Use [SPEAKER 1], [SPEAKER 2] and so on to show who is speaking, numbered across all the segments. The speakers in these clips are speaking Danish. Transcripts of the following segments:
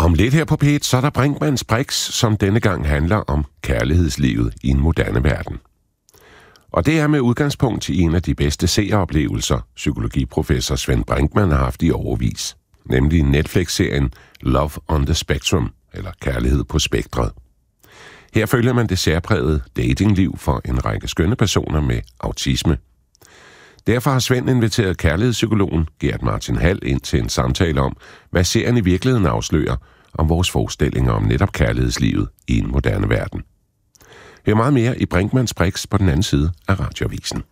[SPEAKER 1] Om lidt her på P1, så er der Brinkmanns Brix, som denne gang handler om kærlighedslivet i en moderne verden. Og det er med udgangspunkt i en af de bedste seeroplevelser, psykologiprofessor Svend Brinkmann har haft i årevis, nemlig Netflix-serien Love on the Spectrum, eller Kærlighed på Spektret. Her følger man det særprægede datingliv for en række skønne personer med autisme. Derfor har Svend inviteret kærlighedspsykologen Gert Martin Hall ind til en samtale om, hvad serien i virkeligheden afslører om vores forestillinger om netop kærlighedslivet i en moderne verden. Hør meget mere i Brinkmanns Brix på den anden side af Radioavisen.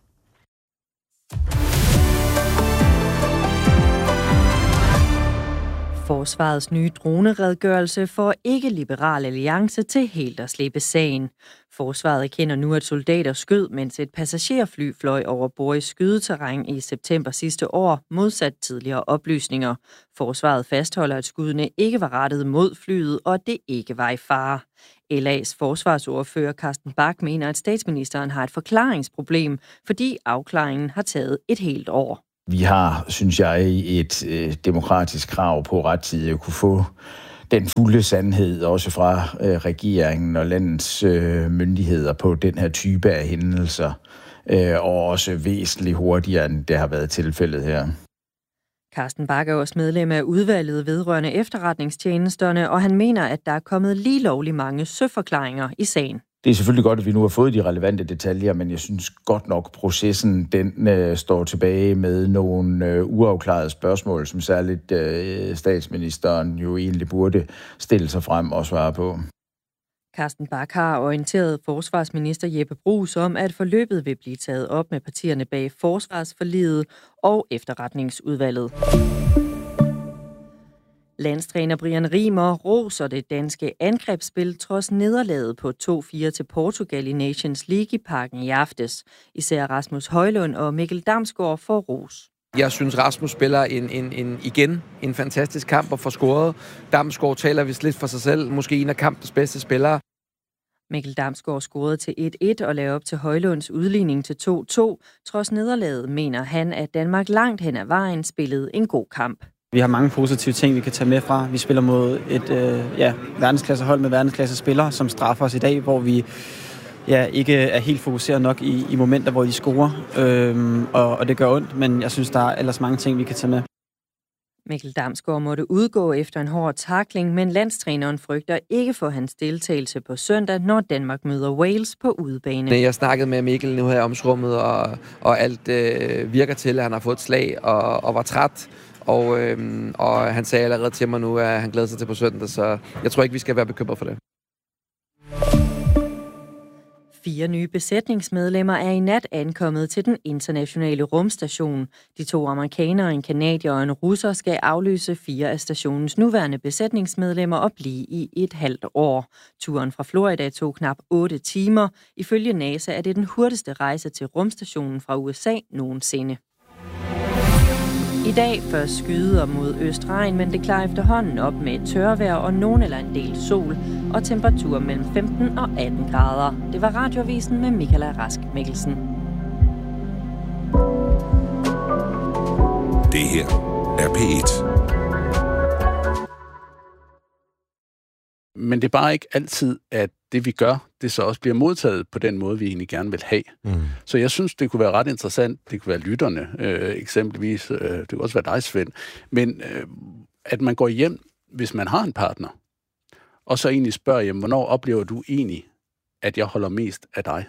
[SPEAKER 2] Forsvarets nye droneredegørelse får ikke Liberal Alliance til helt at slippe sagen. Forsvaret erkender nu, at soldater skød, mens et passagerfly fløj over Boris skydeterræn i september sidste år, modsat tidligere oplysninger. Forsvaret fastholder, at skuddene ikke var rettet mod flyet, og at det ikke var i fare. LA's forsvarsordfører Carsten Bach mener, at statsministeren har et forklaringsproblem, fordi afklaringen har taget et helt år.
[SPEAKER 3] Vi har, synes jeg, et demokratisk krav på rettidigt at kunne få den fulde sandhed, også fra regeringen og landets myndigheder på den her type af hændelser, og også væsentligt hurtigere, end det har været tilfældet her.
[SPEAKER 2] Carsten Bach er også medlem af udvalget vedrørende efterretningstjenesterne, og han mener, at der er kommet lige lovlig mange søforklaringer i sagen.
[SPEAKER 3] Det er selvfølgelig godt, at vi nu har fået de relevante detaljer, men jeg synes godt nok, processen den står tilbage med nogle uafklarede spørgsmål, som særligt statsministeren jo egentlig burde stille sig frem og svare på.
[SPEAKER 2] Carsten Bach har orienteret forsvarsminister Jeppe Bruus om, at forløbet vil blive taget op med partierne bag forsvarsforliget og efterretningsudvalget. Landstræner Brian Riemer roser det danske angrebsspil trods nederlaget på 2-4 til Portugal i Nations League i Parken i aftes. Især Rasmus Højlund og Mikkel Damsgaard får ros.
[SPEAKER 4] Jeg synes, Rasmus spiller igen en fantastisk kamp og får scoret. Damsgaard taler vist lidt for sig selv, måske en af kampens bedste spillere.
[SPEAKER 2] Mikkel Damsgaard scorede til 1-1 og lavede op til Højlunds udligning til 2-2. Trods nederlaget mener han, at Danmark langt hen ad vejen spillede en god kamp.
[SPEAKER 5] Vi har mange positive ting, vi kan tage med fra. Vi spiller mod et verdensklassehold med verdensklasse spillere, som straffer os i dag, hvor vi ikke er helt fokuseret nok i momenter, hvor de scorer. Og det gør ondt, men jeg synes, der er ellers mange ting, vi kan tage med.
[SPEAKER 2] Mikkel Damsgaard måtte udgå efter en hård tackling, men landstræneren frygter ikke for hans deltagelse på søndag, når Danmark møder Wales på udebane.
[SPEAKER 4] Jeg snakkede med Mikkel nu her i omsrummet, og alt virker til, at han har fået et slag og var træt. Og han sagde allerede til mig nu, at han glæder sig til på søndag, så jeg tror ikke, vi skal være bekymret for det.
[SPEAKER 2] 4 nye besætningsmedlemmer er i nat ankommet til den internationale rumstation. De 2 amerikanere, en canadier og en russer skal afløse 4 af stationens nuværende besætningsmedlemmer og blive i et halvt år. Turen fra Florida tog knap 8 timer. Ifølge NASA er det den hurtigste rejse til rumstationen fra USA nogensinde. I dag først skyder mod østregn, men det klarer efterhånden op med et tørvejr og nogen eller en del sol, og temperatur mellem 15 og 18 grader. Det var Radioavisen med Michaela Rask Mikkelsen.
[SPEAKER 1] Det her er P1.
[SPEAKER 6] Men det er bare ikke altid, at det vi gør, det så også bliver modtaget på den måde, vi egentlig gerne vil have. Så jeg synes, det kunne være ret interessant. Det kunne være lytterne, eksempelvis. Det kunne også være dig, Svend. Men at man går hjem, hvis man har en partner, og så egentlig spørger, jamen, hvornår oplever du egentlig, at jeg holder mest af dig?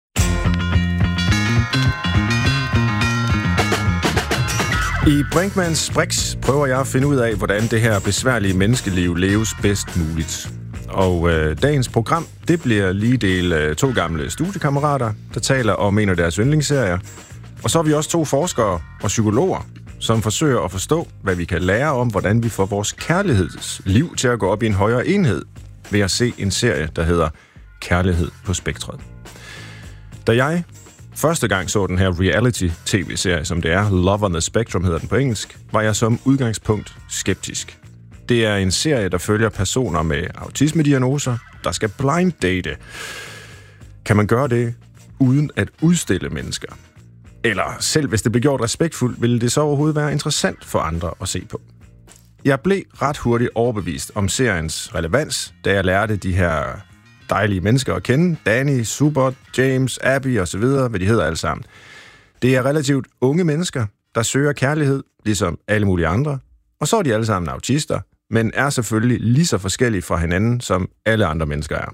[SPEAKER 7] I Brinkmanns Brix prøver jeg at finde ud af, hvordan det her besværlige menneskeliv leves bedst muligt. Og dagens program, det bliver lige del 2 gamle studiekammerater, der taler om en af deres yndlingsserier. Og så har vi også 2 forskere og psykologer, som forsøger at forstå, hvad vi kan lære om, hvordan vi får vores kærlighedsliv til at gå op i en højere enhed, ved at se en serie, der hedder Kærlighed på Spektret. Da jeg første gang så den her reality-tv-serie, som det er, Love on the Spectrum hedder den på engelsk, var jeg som udgangspunkt skeptisk. Det er en serie, der følger personer med autismediagnoser, der skal blind date. Kan man gøre det uden at udstille mennesker? Eller selv hvis det bliver gjort respektfuldt, vil det så overhovedet være interessant for andre at se på? Jeg blev ret hurtigt overbevist om seriens relevans, da jeg lærte de her dejlige mennesker at kende. Danny, Super, James, Abby osv., hvad de hedder alle sammen. Det er relativt unge mennesker, der søger kærlighed, ligesom alle mulige andre. Og så er de alle sammen autister, men er selvfølgelig lige så forskellige fra hinanden, som alle andre mennesker er.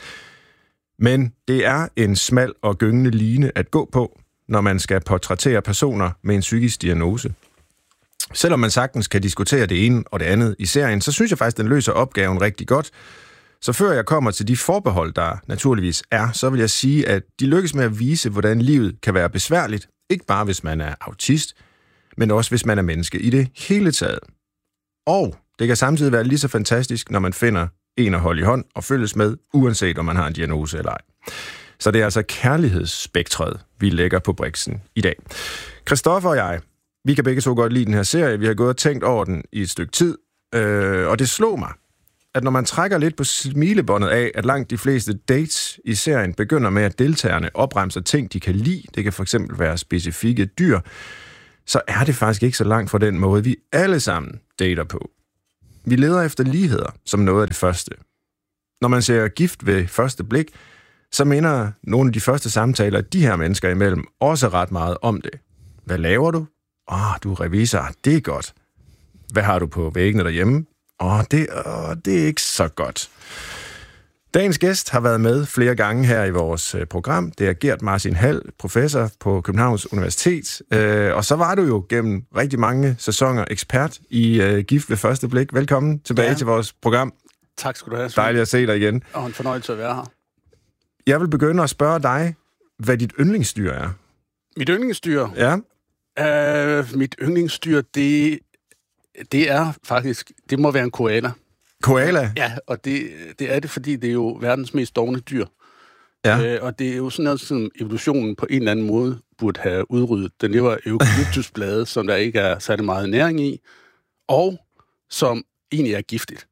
[SPEAKER 7] Men det er en smal og gyngende line at gå på, når man skal portrættere personer med en psykisk diagnose. Selvom man sagtens kan diskutere det ene og det andet i serien, så synes jeg faktisk, den løser opgaven rigtig godt. Så før jeg kommer til de forbehold, der naturligvis er, så vil jeg sige, at de lykkes med at vise, hvordan livet kan være besværligt. Ikke bare hvis man er autist, men også hvis man er menneske i det hele taget. Og det kan samtidig være lige så fantastisk, når man finder en at holde i hånd og følges med, uanset om man har en diagnose eller ej. Så det er altså kærlighedsspektret, vi lægger på briksen i dag. Christoffer og jeg, vi kan begge så godt lide den her serie. Vi har gået og tænkt over den i et stykke tid, og det slog mig, at når man trækker lidt på smilebåndet af, at langt de fleste dates i serien begynder med, at deltagerne opremser ting, de kan lide, det kan for eksempel være specifikke dyr, så er det faktisk ikke så langt fra den måde, vi alle sammen dater på. Vi leder efter ligheder som noget af det første. Når man ser Gift ved første blik, så minder nogle af de første samtaler, de her mennesker imellem, også ret meget om det. Hvad laver du? Du er revisor. Det er godt. Hvad har du på væggene derhjemme? Det er ikke så godt. Dagens gæst har været med flere gange her i vores program. Det er Gert Martin Hall, professor på Københavns Universitet. Og så var du jo gennem rigtig mange sæsoner ekspert i Gift ved første blik. Velkommen tilbage til vores program.
[SPEAKER 6] Tak skal du have.
[SPEAKER 7] Dejligt at se dig igen.
[SPEAKER 6] Og en fornøjelse at være her.
[SPEAKER 7] Jeg vil begynde at spørge dig, hvad dit yndlingsdyr er.
[SPEAKER 6] Mit yndlingsdyr?
[SPEAKER 7] Ja.
[SPEAKER 6] Mit yndlingsdyr, det er faktisk, det må være en koala.
[SPEAKER 7] Koala?
[SPEAKER 6] Ja, og det er det, fordi det er jo verdens mest dovne dyr. Ja. Og det er jo sådan noget, som evolutionen på en eller anden måde burde have udryddet. Den lever af eukalyptusblade, som der ikke er særlig meget næring i, og som egentlig er giftigt.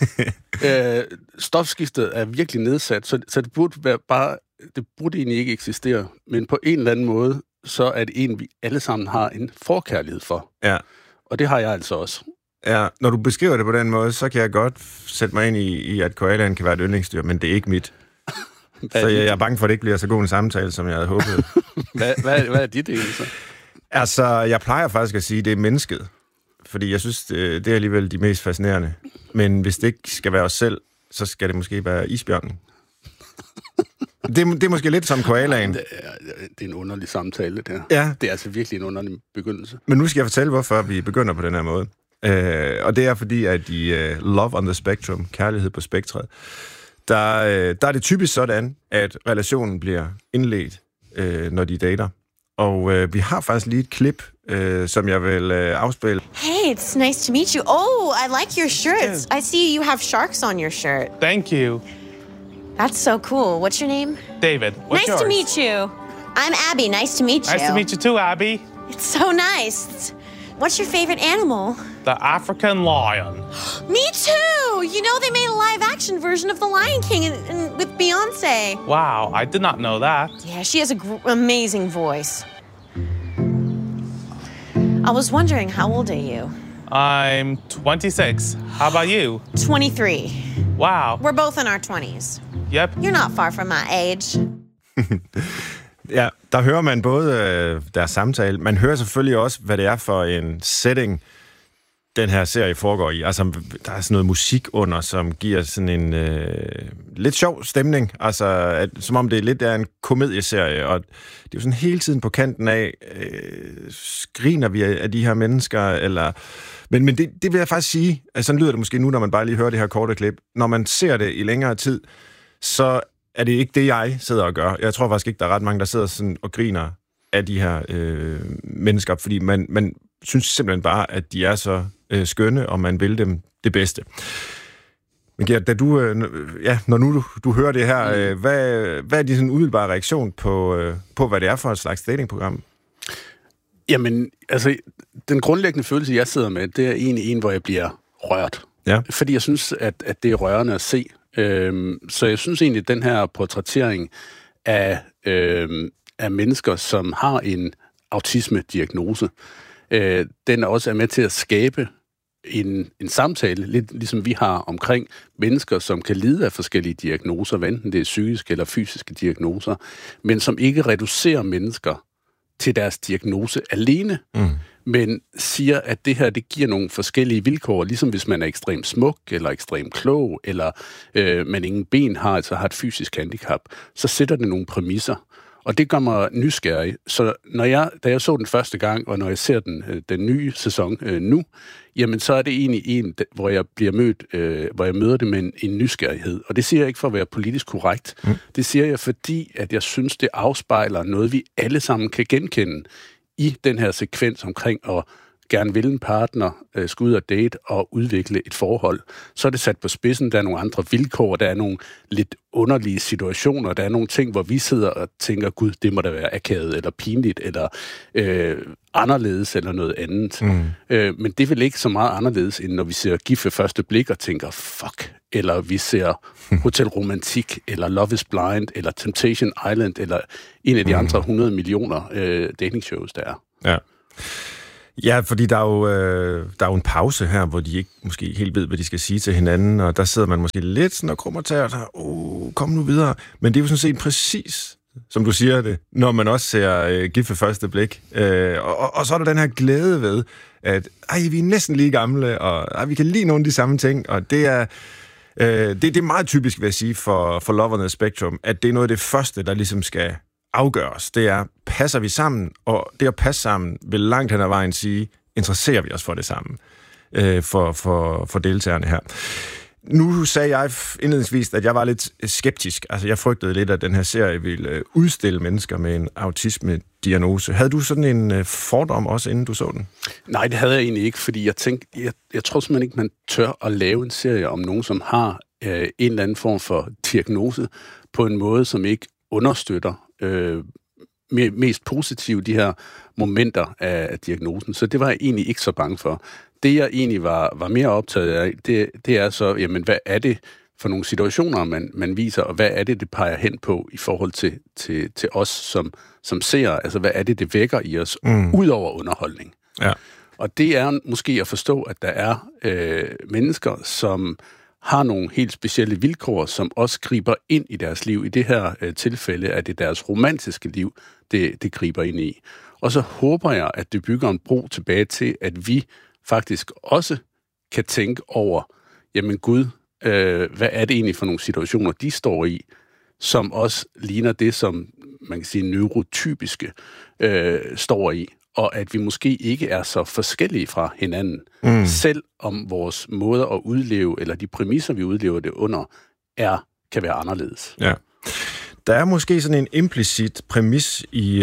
[SPEAKER 6] Stofskiftet er virkelig nedsat, så det burde være det burde egentlig ikke eksistere, men på en eller anden måde, så er det en, vi alle sammen har en forkærlighed for. Ja. Og det har jeg altså også.
[SPEAKER 7] Ja, når du beskriver det på den måde, så kan jeg godt sætte mig ind i at koalaen kan være et yndlingsdyr, men det er ikke mit. Så jeg er bange for, at det ikke bliver så god en samtale, som jeg havde håbet.
[SPEAKER 6] Hvad er dit egentlig så?
[SPEAKER 7] Altså, jeg plejer faktisk at sige, at det er mennesket. Fordi jeg synes, det er alligevel de mest fascinerende. Men hvis det ikke skal være os selv, så skal det måske være isbjørnen. Det er måske lidt som koalaen.
[SPEAKER 6] Det er en underlig samtale, det her.
[SPEAKER 7] Ja.
[SPEAKER 6] Det er altså virkelig en underlig begyndelse.
[SPEAKER 7] Men nu skal jeg fortælle, hvorfor vi begynder på den her måde. Og det er fordi, at i Love on the Spectrum, kærlighed på spektret, der er det typisk sådan, at relationen bliver indledt, når de dater. Og vi har faktisk lige et klip, som jeg vil afspille.
[SPEAKER 8] Hey, it's nice to meet you. Oh, I like your shirts. I see you have sharks on your shirt.
[SPEAKER 9] Thank you.
[SPEAKER 8] That's so cool. What's your name?
[SPEAKER 9] David. What's yours?
[SPEAKER 8] Nice to meet you. I'm Abby. Nice to meet you.
[SPEAKER 9] Nice to meet you too, Abby.
[SPEAKER 8] It's so nice. What's your favorite animal?
[SPEAKER 9] The African lion.
[SPEAKER 8] Me too! You know they made a live-action version of The Lion King with Beyoncé.
[SPEAKER 9] Wow, I did not know that.
[SPEAKER 8] Yeah, she has an amazing voice. I was wondering, how old are you?
[SPEAKER 9] I'm 26. How about you?
[SPEAKER 8] 23.
[SPEAKER 9] Wow.
[SPEAKER 8] We're both in our 20s.
[SPEAKER 9] Yep.
[SPEAKER 8] You're not far from my age.
[SPEAKER 7] Ja, der hører man både deres samtale. Man hører selvfølgelig også, hvad det er for en setting, den her serie foregår i. Altså, der er sådan noget musik under, som giver sådan en lidt sjov stemning. Altså, som om det lidt er en komedieserie. Og det er jo sådan hele tiden på kanten af, griner vi af de her mennesker, eller... Men det vil jeg faktisk sige, altså sådan lyder det måske nu, når man bare lige hører det her korte klip. Når man ser det i længere tid, så er det ikke det, jeg sidder og gør. Jeg tror faktisk ikke, der er ret mange, der sidder sådan og griner af de her mennesker, fordi man synes simpelthen bare, at de er så skønne, og man vil dem det bedste. Men Gert, da når nu du hører det her, hvad er din sådan umiddelbare reaktion på, hvad det er for et slags datingprogram?
[SPEAKER 6] Jamen, altså, den grundlæggende følelse, jeg sidder med, det er egentlig en, hvor jeg bliver rørt.
[SPEAKER 7] Ja.
[SPEAKER 6] Fordi jeg synes, at det er rørende at se. Så jeg synes egentlig, at den her portrættering af mennesker, som har en autisme-diagnose, den også er med til at skabe en samtale, lidt ligesom vi har omkring mennesker, som kan lide af forskellige diagnoser, hvad enten det er psykiske eller fysiske diagnoser, men som ikke reducerer mennesker til deres diagnose alene, men siger, at det her, det giver nogle forskellige vilkår, ligesom hvis man er ekstremt smuk, eller ekstremt klog, eller man ingen ben har, altså har et fysisk handicap, så sætter det nogle præmisser. Og det gør mig nysgerrig. Så da jeg så den første gang, og når jeg ser den nye sæson nu, jamen så er det egentlig en, hvor jeg bliver mødt, hvor jeg møder det med en nysgerrighed. Og det siger jeg ikke for at være politisk korrekt. Det siger jeg, fordi at jeg synes, det afspejler noget, vi alle sammen kan genkende i den her sekvens omkring at gerne vil en partner, skal ud og date og udvikle et forhold. Så er det sat på spidsen, der er nogle andre vilkår, der er nogle lidt underlige situationer, der er nogle ting, hvor vi sidder og tænker, gud, det må da være akavet, eller pinligt, eller anderledes, eller noget andet. Men det er vel ikke så meget anderledes, end når vi ser Gift ved første blik og tænker, fuck, eller vi ser Hotel Romantik, eller Love is Blind, eller Temptation Island, eller en af de andre 100 millioner datingshows, der er.
[SPEAKER 7] Ja. Ja, fordi der er jo en pause her, hvor de ikke måske helt ved, hvad de skal sige til hinanden, og der sidder man måske lidt sådan og krummer til og tager, kom nu videre. Men det er jo sådan set præcis, som du siger det, når man også ser Gift ved første blik. Og så er der den her glæde ved, at vi er næsten lige gamle, og vi kan lide nogle af de samme ting, og det er... Det er meget typisk, vil jeg sige, for Love on the Spectrum, at det er noget af det første, der ligesom skal afgøres. Det er, passer vi sammen, og det at passe sammen vil langt hen ad vejen sige, interesserer vi os for det samme for deltagerne her. Nu sagde jeg indledningsvis, at jeg var lidt skeptisk. Altså, jeg frygtede lidt, at den her serie ville udstille mennesker med en autisme-diagnose. Havde du sådan en fordom også, inden du så den?
[SPEAKER 6] Nej, det havde jeg egentlig ikke, fordi jeg tænkte, jeg tror simpelthen ikke, man tør at lave en serie om nogen, som har en eller anden form for diagnose på en måde, som ikke understøtter mest positive de her momenter af diagnosen. Så det var jeg egentlig ikke så bange for. Det, jeg egentlig var mere optaget af, det er så, jamen, hvad er det for nogle situationer, man viser, og hvad er det peger hen på i forhold til os som ser? Altså, hvad er det vækker i os, ud over underholdning?
[SPEAKER 7] Ja.
[SPEAKER 6] Og det er måske at forstå, at der er mennesker, som har nogle helt specielle vilkår, som også griber ind i deres liv. I det her tilfælde er det deres romantiske liv, det griber ind i. Og så håber jeg, at det bygger en bro tilbage til, at vi faktisk også kan tænke over, jamen Gud, hvad er det egentlig for nogle situationer, de står i, som også ligner det, som man kan sige neurotypiske står i, og at vi måske ikke er så forskellige fra hinanden, selv om vores måder at udleve, eller de præmisser, vi udlever det under, kan være anderledes.
[SPEAKER 7] Ja. Der er måske sådan en implicit præmis i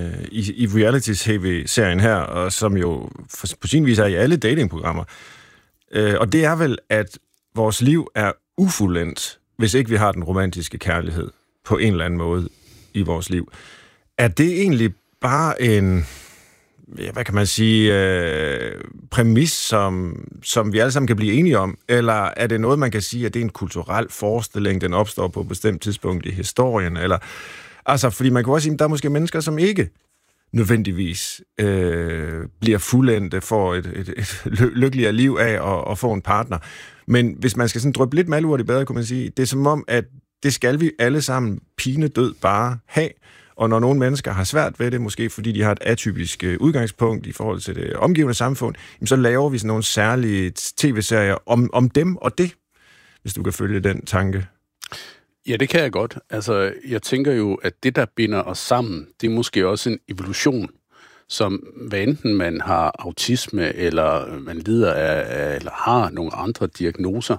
[SPEAKER 7] reality-tv-serien her, og som jo på sin vis er i alle datingprogrammer. Og det er vel, at vores liv er ufuldendt, hvis ikke vi har den romantiske kærlighed på en eller anden måde i vores liv. Er det egentlig bare en, hvad kan man sige, præmis, som vi alle sammen kan blive enige om? Eller er det noget, man kan sige, at det er en kulturel forestilling, den opstår på et bestemt tidspunkt i historien? Eller, altså, fordi man kan også sige, at der er måske mennesker, som ikke nødvendigvis bliver fuldendte, får et lykkeligere liv af at få en partner. Men hvis man skal sådan dryppe lidt malurt i badet, kunne man sige, det er som om, at det skal vi alle sammen pinedød bare have. Og når nogle mennesker har svært ved det, måske fordi de har et atypisk udgangspunkt i forhold til det omgivende samfund, så laver vi sådan nogle særlige tv-serier om dem og det, hvis du kan følge den tanke.
[SPEAKER 6] Ja, det kan jeg godt. Altså, jeg tænker jo, at det, der binder os sammen, det er måske også en evolution, som hvad enten man har autisme, eller man lider af, eller har nogle andre diagnoser,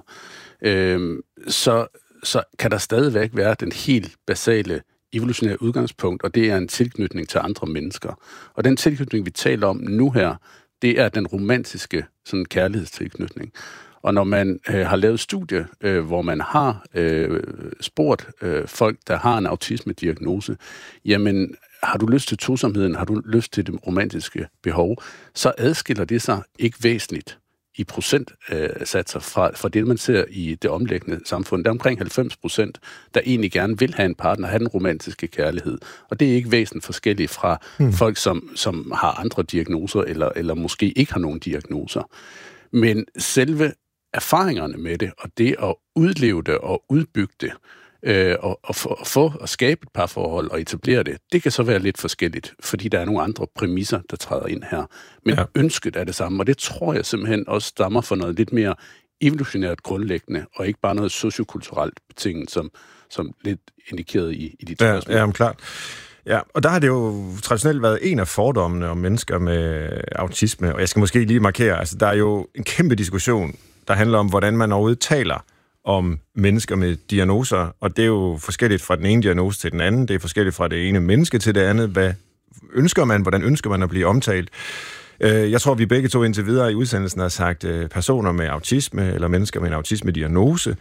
[SPEAKER 6] så kan der stadigvæk være den helt basale evolutionære udgangspunkt, og det er en tilknytning til andre mennesker. Og den tilknytning, vi taler om nu her, det er den romantiske sådan kærlighedstilknytning. Og når man har lavet studie, hvor man har spurgt folk, der har en autisme-diagnose, jamen, har du lyst til tosomheden, har du lyst til det romantiske behov, så adskiller det sig ikke væsentligt i procentsatser fra det, man ser i det omliggende samfund. Der er omkring 90%, der egentlig gerne vil have en partner, have den romantiske kærlighed. Og det er ikke væsentligt forskelligt fra folk, som har andre diagnoser, eller måske ikke har nogen diagnoser. Men selve erfaringerne med det, og det at udleve det og udbygge det, og skabe et parforhold og etablere det, det kan så være lidt forskelligt, fordi der er nogle andre præmisser, der træder ind her. Men ønsket er det samme, og det tror jeg simpelthen også stammer for noget lidt mere evolutionært grundlæggende, og ikke bare noget sociokulturelt betinget, som lidt indikeret i de spørgsmål.
[SPEAKER 7] Ja, klart. Ja, og der har det jo traditionelt været en af fordommene om mennesker med autisme, og jeg skal måske lige markere, altså der er jo en kæmpe diskussion, der handler om, hvordan man overhovedet taler om mennesker med diagnoser, og det er jo forskelligt fra den ene diagnose til den anden, det er forskelligt fra det ene menneske til det andet. Hvad ønsker man? Hvordan ønsker man at blive omtalt? Jeg tror, vi begge to indtil videre i udsendelsen har sagt personer med autisme, eller mennesker med en autisme-diagnose.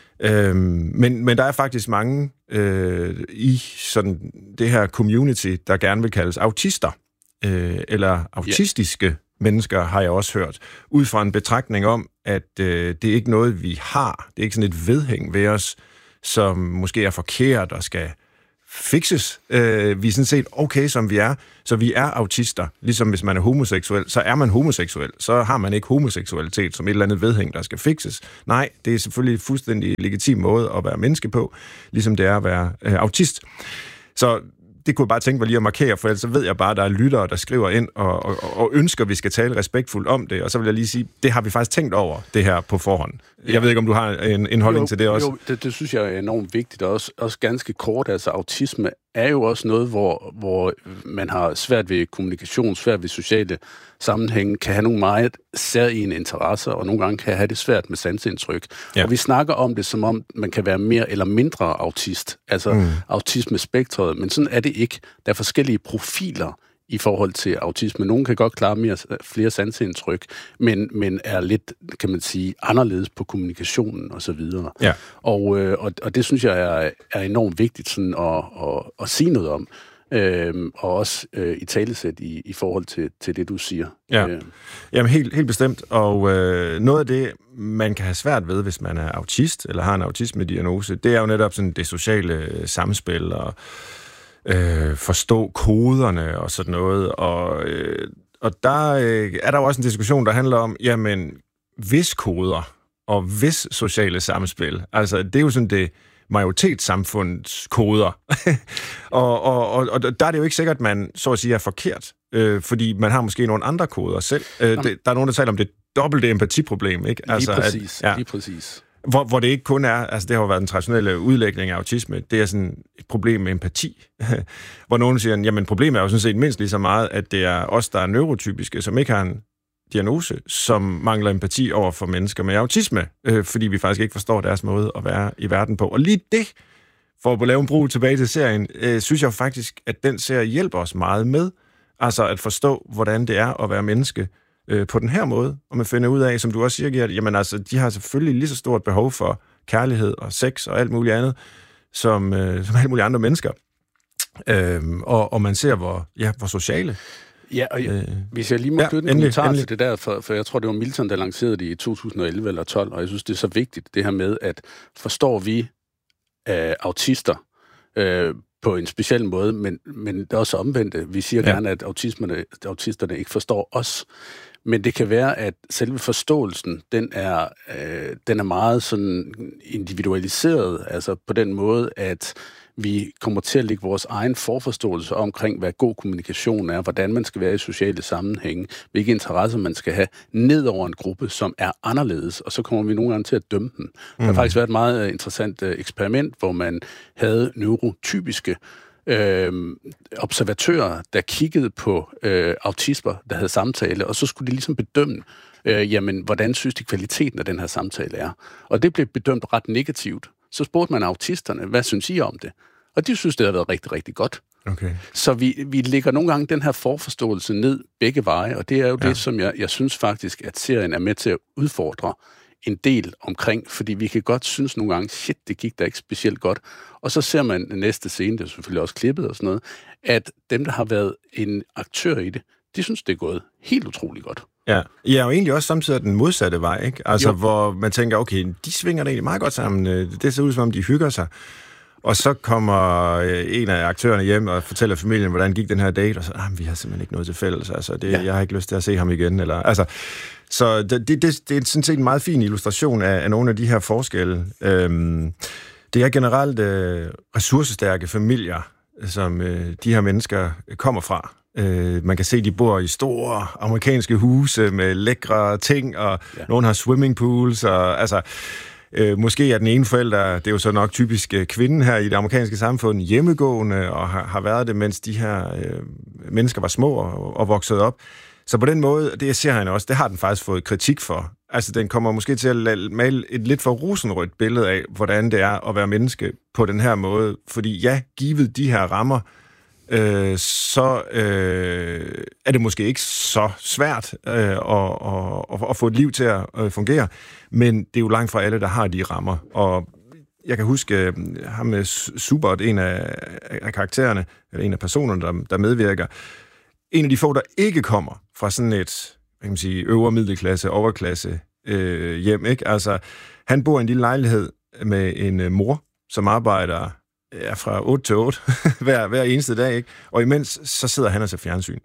[SPEAKER 7] Men der er faktisk mange i sådan det her community, der gerne vil kaldes autister, eller autistiske mennesker, har jeg også hørt, ud fra en betragtning om, at det er ikke noget, vi har. Det er ikke sådan et vedhæng ved os, som måske er forkert og skal fikses. Vi er sådan set okay, som vi er. Så vi er autister. Ligesom hvis man er homoseksuel, så er man homoseksuel. Så har man ikke homoseksualitet som et eller andet vedhæng, der skal fikses. Nej, det er selvfølgelig en fuldstændig legitim måde at være menneske på, ligesom det er at være autist. Så det kunne jeg bare tænke mig lige at markere, for ellers så ved jeg bare, at der er lyttere, der skriver ind og ønsker, at vi skal tale respektfuldt om det. Og så vil jeg lige sige, det har vi faktisk tænkt over, det her på forhånd. Jeg ved ikke, om du har en holdning til det også?
[SPEAKER 6] Jo, det synes jeg er enormt vigtigt, og også ganske kort. Altså, autisme er jo også noget, hvor man har svært ved kommunikation, svært ved sociale sammenhænge, kan have nogle meget særegne interesser, og nogle gange kan have det svært med sanseindtryk. Ja. Og vi snakker om det, som om man kan være mere eller mindre autist, altså autismespektret, men sådan er det ikke. Der er forskellige profiler i forhold til autisme. Nogle kan godt klare flere sanseindtryk, men er lidt, kan man sige, anderledes på kommunikationen og så videre. Ja. Og det synes jeg er enormt vigtigt sådan at sige noget om. Og også i talesæt i forhold til det, du siger.
[SPEAKER 7] Ja. Jamen helt bestemt. Og noget af det, man kan have svært ved, hvis man er autist, eller har en autisme-diagnose, det er jo netop sådan det sociale samspil, og forstå koderne og sådan noget. Og der er der jo også en diskussion, der handler om, jamen, hvis koder og hvis sociale samspil, altså det er jo sådan det majoritetssamfundets koder. og der er det jo ikke sikkert, at man så at sige er forkert, fordi man har måske nogle andre koder selv. Der er nogen, der taler om det dobbelte empatiproblem, ikke?
[SPEAKER 6] Lige præcis.
[SPEAKER 7] Hvor det ikke kun er, altså det har jo været den traditionelle udlægning af autisme, det er sådan et problem med empati. Hvor nogen siger, jamen problemet er jo sådan set mindst lige så meget, at det er os, der er neurotypiske, som ikke har en diagnose, som mangler empati over for mennesker med autisme, fordi vi faktisk ikke forstår deres måde at være i verden på. Og lige det, for at lave en bro tilbage til serien, synes jeg faktisk, at den serie hjælper os meget med, altså at forstå, hvordan det er at være menneske på den her måde, og man finder ud af, som du også siger, Gert, jamen altså, de har selvfølgelig lige så stort behov for kærlighed og sex og alt muligt andet, som alle mulige andre mennesker. Og man ser, hvor sociale.
[SPEAKER 6] Ja, og hvis jeg lige må knytte en kommentar til det der, for jeg tror, det var Milton, der lancerede det i 2011 eller 12, og jeg synes, det er så vigtigt, det her med, at forstår vi autister på en speciel måde, men det er også omvendt. Vi siger gerne, at autisterne ikke forstår os, men det kan være, at selve forståelsen, den er meget sådan individualiseret, altså på den måde, at vi kommer til at lægge vores egen forforståelse omkring, hvad god kommunikation er, hvordan man skal være i sociale sammenhænge, hvilke interesser man skal have, ned over en gruppe, som er anderledes, og så kommer vi nogle gange til at dømme dem. Der har faktisk været et meget interessant eksperiment, hvor man havde neurotypiske observatører, der kiggede på autismer, der havde samtale, og så skulle de ligesom bedømme, jamen, hvordan synes de kvaliteten af den her samtale er. Og det blev bedømt ret negativt. Så spurgte man autisterne, hvad synes I om det? Og de synes, det har været rigtig, rigtig godt.
[SPEAKER 7] Okay.
[SPEAKER 6] Så vi lægger nogle gange den her forforståelse ned begge veje, og det er jo det, som jeg synes faktisk, at serien er med til at udfordre en del omkring, fordi vi kan godt synes nogle gange, shit, det gik da ikke specielt godt. Og så ser man næste scene, det er selvfølgelig også klippet og sådan noget, at dem, der har været en aktør i det, de synes, det er gået helt utroligt godt.
[SPEAKER 7] Ja, og egentlig også samtidig den modsatte vej, ikke? Altså, hvor man tænker, okay, de svinger det egentlig meget godt sammen. Det ser ud som om, de hygger sig. Og så kommer en af aktørerne hjem og fortæller familien, hvordan gik den her date, og så, vi har simpelthen ikke noget til fælles, altså, jeg har ikke lyst til at se ham igen, eller, altså, så det er sådan set en meget fin illustration af nogle af de her forskelle. Det er generelt ressourcestærke familier, som de her mennesker kommer fra. Man kan se, at de bor i store amerikanske huse med lækre ting, og nogen har swimmingpools, og altså... Måske er den ene forælder, det er jo så nok typisk kvinden her i det amerikanske samfund, hjemmegående og har været det, mens de her mennesker var små og voksede op. Så på den måde, det ser han også, det har den faktisk fået kritik for. Altså, den kommer måske til at male et lidt for rosenrødt billede af, hvordan det er at være menneske på den her måde. Fordi ja, givet de her rammer, så er det måske ikke så svært at få et liv til at fungere, men det er jo langt fra alle, der har de rammer. Og jeg kan huske ham med Subert, en af karaktererne, eller en af personerne, der medvirker. En af de få, der ikke kommer fra sådan et, hvad kan man sige, øvre middelklasse, overklasse hjem, ikke? Altså, han bor i en lille lejlighed med en mor, som arbejder fra 8 til 8 hver eneste dag, ikke? Og imens så sidder han og ser fjernsyn.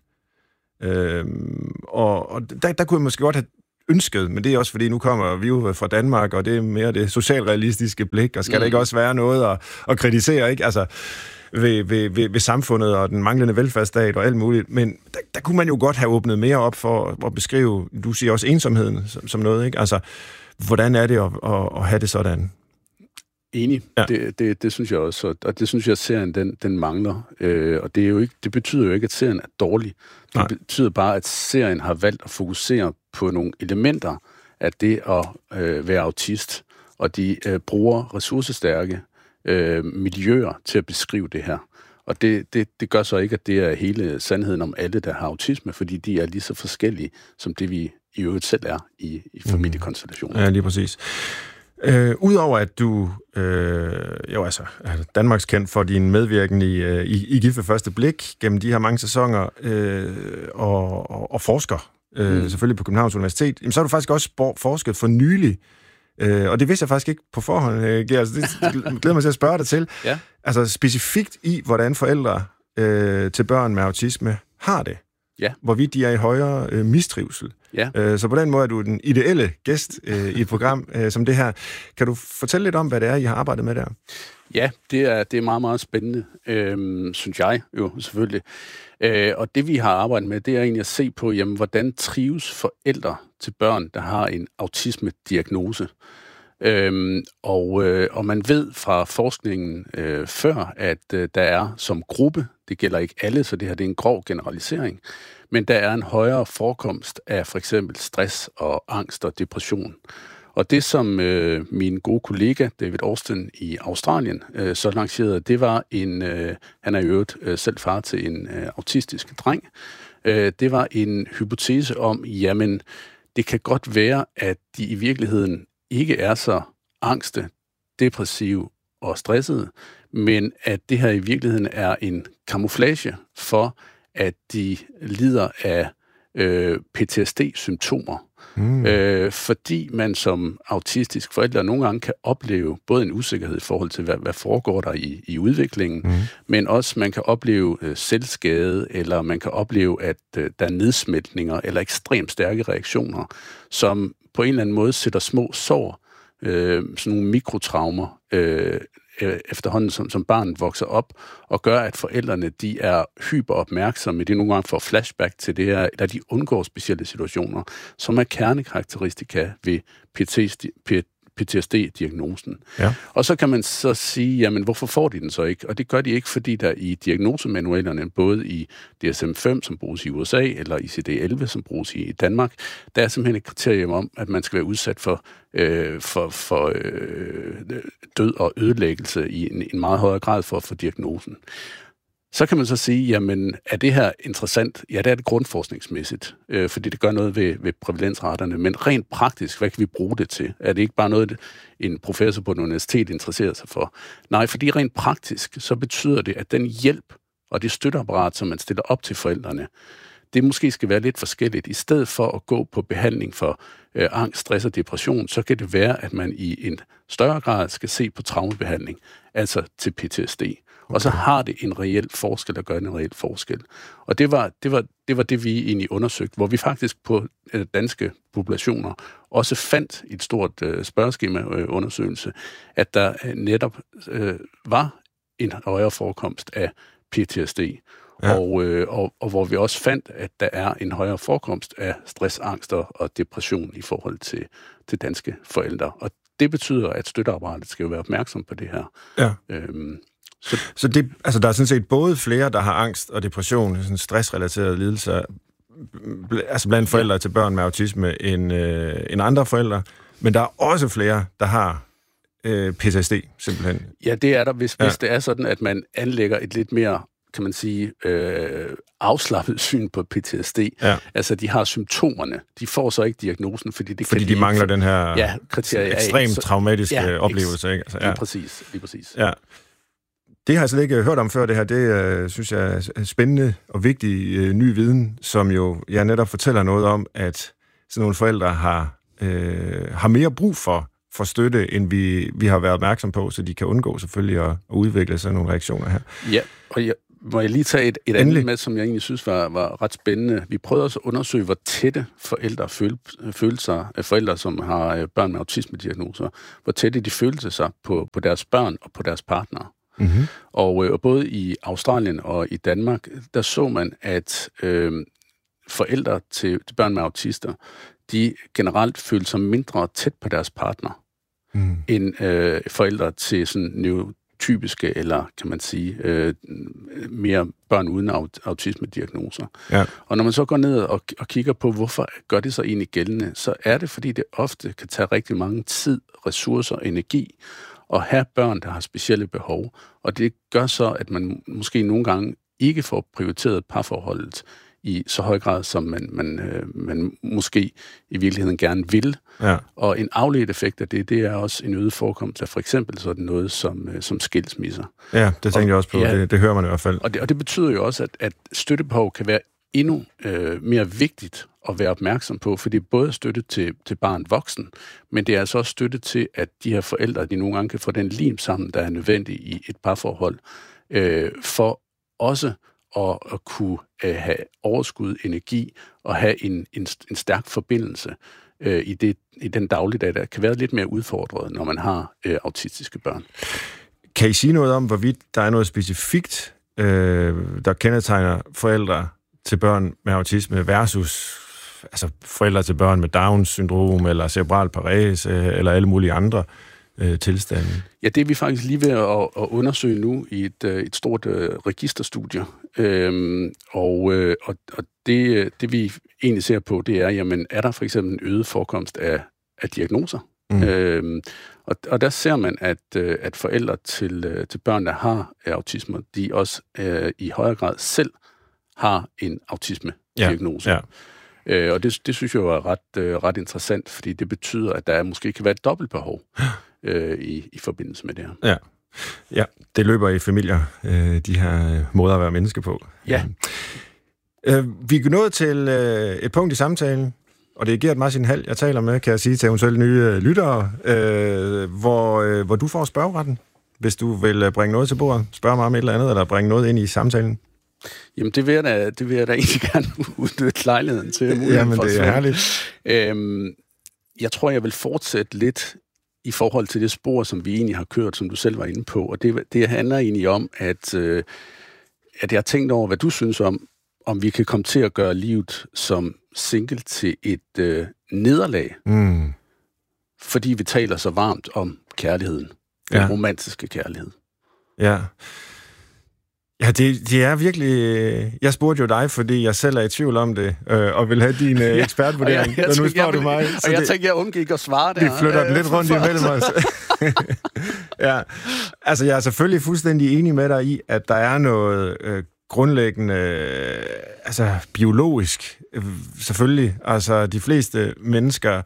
[SPEAKER 7] Og der kunne jeg måske godt have ønsket, men det er også fordi, nu kommer vi jo fra Danmark, og det er mere det socialrealistiske blik, og skal der ikke også være noget at kritisere, ikke? Altså, ved samfundet og den manglende velfærdsstat og alt muligt, men der kunne man jo godt have åbnet mere op for at beskrive, du siger også ensomheden som noget, ikke? Altså, hvordan er det at have det sådan?
[SPEAKER 6] Enig. Ja. Det synes jeg også, og det synes jeg, at serien den mangler. Og det er jo ikke, det betyder jo ikke, at serien er dårlig. Det betyder bare, at serien har valgt at fokusere på nogle elementer af det at være autist, og de bruger ressourcestærke miljøer til at beskrive det her. Og det gør så ikke, at det er hele sandheden om alle, der har autisme, fordi de er lige så forskellige, som det vi i øvrigt selv er i familiekonstellationer.
[SPEAKER 7] Ja, lige præcis. Udover at du jo altså er Danmarks kendt for din medvirken i Gift ved første blik gennem de her mange sæsoner og forsker selvfølgelig på Københavns Universitet, så har du faktisk også forsket for nylig, og det vidste jeg faktisk ikke på forhånd, Geir, altså det glæder mig til at spørge dig til. Ja. Altså specifikt i, hvordan forældre til børn med autisme har det. Ja. Hvorvidt de er i højere mistrivsel. Ja. Så på den måde er du den ideelle gæst i et program som det her. Kan du fortælle lidt om, hvad det er, I har arbejdet med der?
[SPEAKER 6] Ja, det er meget, meget spændende, synes jeg jo selvfølgelig. Og det, vi har arbejdet med, det er egentlig at se på, jamen, hvordan trives forældre til børn, der har en autisme-diagnose. Og man ved fra forskningen før, at der er som gruppe, det gælder ikke alle, så det her det er en grov generalisering, men der er en højere forekomst af for eksempel stress og angst og depression. Og det, som min gode kollega David Austin i Australien så lancerede, det var han er i øvrigt selv far til en autistisk dreng, det var en hypotese om, jamen, det kan godt være, at de i virkeligheden ikke er så angste, depressive og stressede, men at det her i virkeligheden er en camouflage for, at de lider af PTSD-symptomer. Fordi man som autistisk forælder nogle gange kan opleve både en usikkerhed i forhold til, hvad foregår der i udviklingen, men også man kan opleve selvskade, eller man kan opleve, at der er nedsmeltninger eller ekstremt stærke reaktioner, som på en eller anden måde sætter små sår, sådan nogle mikrotraumer, efterhånden som barnet vokser op, og gør, at forældrene de er hyperopmærksomme, de nogle gange får flashback til det her, eller de undgår specielle situationer, som er kernekarakteristika ved PTSD-diagnosen. Ja. Og så kan man så sige, jamen hvorfor får de den så ikke? Og det gør de ikke, fordi der i diagnosemanualerne, både i DSM-5, som bruges i USA, eller i ICD-11, som bruges i Danmark, der er simpelthen et kriterium om, at man skal være udsat for død og ødelæggelse i en meget højere grad for at få diagnosen. Så kan man så sige, jamen, er det her interessant? Ja, det er det grundforskningsmæssigt, fordi det gør noget ved prævalensraterne, men rent praktisk, hvad kan vi bruge det til? Er det ikke bare noget, en professor på et universitet interesserer sig for? Nej, fordi rent praktisk, så betyder det, at den hjælp og det støtteapparat, som man stiller op til forældrene, det måske skal være lidt forskelligt. I stedet for at gå på behandling for angst, stress og depression, så kan det være, at man i en større grad skal se på traumebehandling, altså til PTSD. Og så har det en reel forskel, der gør en reel forskel. Og det var det, vi egentlig undersøgte, hvor vi faktisk på danske populationer også fandt i et stort spørgeskema-undersøgelse, at der netop var en højere forekomst af PTSD. Ja. Og hvor vi også fandt, at der er en højere forekomst af stress, angst og depression i forhold til danske forældre. Og det betyder, at støtteapparatet skal jo være opmærksom på det her. Ja.
[SPEAKER 7] Så det, altså, der er sådan set både flere, der har angst og depression, sådan stressrelaterede lidelser, altså blandt forældre til børn med autisme, end andre forældre, men der er også flere, der har PTSD, simpelthen.
[SPEAKER 6] Ja, det er der, hvis det er sådan, at man anlægger et lidt mere, kan man sige, afslappet syn på PTSD. Ja. Altså, de har symptomerne. De får så ikke diagnosen, fordi
[SPEAKER 7] de mangler den her ekstremt traumatiske oplevelse. Ikke? Altså,
[SPEAKER 6] Lige præcis.
[SPEAKER 7] Ja. Det har jeg slet ikke hørt om før, det her. Det synes jeg er spændende og vigtig ny viden, som jo netop fortæller noget om, at sådan nogle forældre har mere brug for støtte, end vi har været opmærksom på, så de kan undgå selvfølgelig at udvikle sådan nogle reaktioner her.
[SPEAKER 6] Ja, og må jeg lige tage et andet med, som jeg egentlig synes var ret spændende. Vi prøvede også at undersøge, hvor tætte forældre følte sig, forældre, som har børn med autisme-diagnoser, hvor tætte de følte sig på deres børn og på deres partnere. Mm-hmm. Og både i Australien og i Danmark, der så man, at forældre til børn med autister, de generelt følte sig mindre tæt på deres partner, end forældre til sådan neurotypiske, eller kan man sige, mere børn uden autisme-diagnoser. Ja. Og når man så går ned og kigger på, hvorfor gør det så egentlig gældende, så er det, fordi det ofte kan tage rigtig mange tid, ressourcer og energi, og have børn, der har specielle behov. Og det gør så, at man måske nogle gange ikke får prioriteret parforholdet i så høj grad, som man måske i virkeligheden gerne vil. Ja. Og en afledt effekt af det er også en øget forekomst af for eksempel sådan noget som skilsmisser.
[SPEAKER 7] Ja, det tænker jeg også på. Ja, det hører man i hvert fald.
[SPEAKER 6] Og det betyder jo også, at støttebehov kan være endnu mere vigtigt at være opmærksom på, for det er både støtte til barn voksen, men det er altså også støtte til, at de her forældre, de nogle gange kan få den lim sammen, der er nødvendig i et parforhold, for også at kunne have overskud, energi og have en stærk forbindelse i den dagligdag, der kan være lidt mere udfordret, når man har autistiske børn.
[SPEAKER 7] Kan I sige noget om, hvorvidt der er noget specifikt, der kendetegner forældre til børn med autisme versus altså forældre til børn med Down-syndrom eller cerebral parese eller alle mulige andre tilstande?
[SPEAKER 6] Ja, det er vi faktisk lige ved at undersøge nu i et stort registerstudie. Og det vi egentlig ser på, det er, jamen, er der for eksempel en øget forekomst af diagnoser? Og der ser man, at forældre til børn, der har autisme, de også i højere grad selv har en autisme-diagnose. Ja. Og det synes jeg er ret interessant, fordi det betyder, at der måske kan være et dobbeltbehov i forbindelse med det her.
[SPEAKER 7] Ja, det løber i familier, de her måder at være menneske på.
[SPEAKER 6] Ja.
[SPEAKER 7] Vi er nået til et punkt i samtalen, og det er Gert Martin Hald, jeg taler med, kan jeg sige til eventuelle nye lyttere, hvor du får spørgeretten, hvis du vil bringe noget til bordet, spørge mig om et eller andet, eller bringe noget ind i samtalen.
[SPEAKER 6] Jamen, det vil jeg da egentlig gerne udnytte lejligheden til.
[SPEAKER 7] Jamen, det er herligt.
[SPEAKER 6] Jeg tror, jeg vil fortsætte lidt i forhold til det spor, som vi egentlig har kørt, som du selv var inde på. Og det handler egentlig om, at jeg har tænkt over, hvad du synes om vi kan komme til at gøre livet som single til et nederlag. Fordi vi taler så varmt om kærligheden. Den romantiske kærlighed.
[SPEAKER 7] Ja. Ja, det er virkelig... Jeg spurgte jo dig, fordi jeg selv er i tvivl om det, og vil have din ekspertvurdering.
[SPEAKER 6] Og nu spørger du mig. Og jeg tænkte, jeg undgik at svare det.
[SPEAKER 7] Vi flytter den lidt rundt imellem os. Ja, altså jeg er selvfølgelig fuldstændig enig med dig i, at der er noget grundlæggende, altså biologisk, selvfølgelig. Altså de fleste mennesker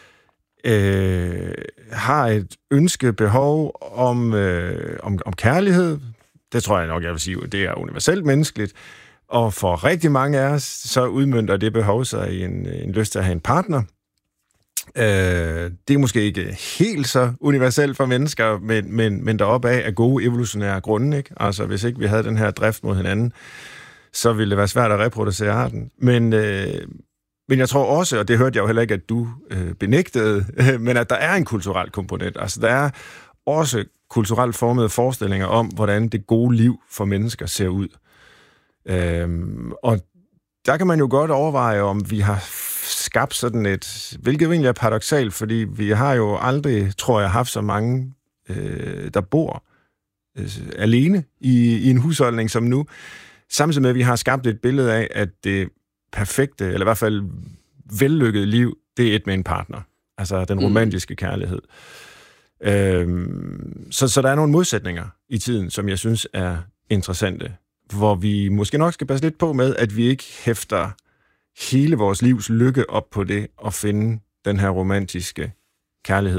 [SPEAKER 7] har et ønske, behov om kærlighed. Det tror jeg nok, jeg vil sige, det er universelt menneskeligt. Og for rigtig mange af os, så udmønter det behov sig i en lyst til at have en partner. Det er måske ikke helt så universelt for mennesker, men deroppe af er gode evolutionære grunde, ikke? Altså, hvis ikke vi havde den her drift mod hinanden, så ville det være svært at reproducere arten. Men jeg tror også, og det hørte jeg jo heller ikke, at du benægtede, men at der er en kulturel komponent. Altså, der er også kulturelt formede forestillinger om, hvordan det gode liv for mennesker ser ud. Og der kan man jo godt overveje, om vi har skabt sådan et, hvilket egentlig er paradoksalt, fordi vi har jo aldrig, tror jeg, haft så mange, der bor alene i en husholdning som nu. Samtidig med, at vi har skabt et billede af, at det perfekte, eller i hvert fald vellykkede liv, det er et med en partner. Altså den romantiske kærlighed. Så der er nogle modsætninger i tiden, som jeg synes er interessante, hvor vi måske nok skal passe lidt på med, at vi ikke hæfter hele vores livs lykke op på det og finde den her romantiske kærlighed.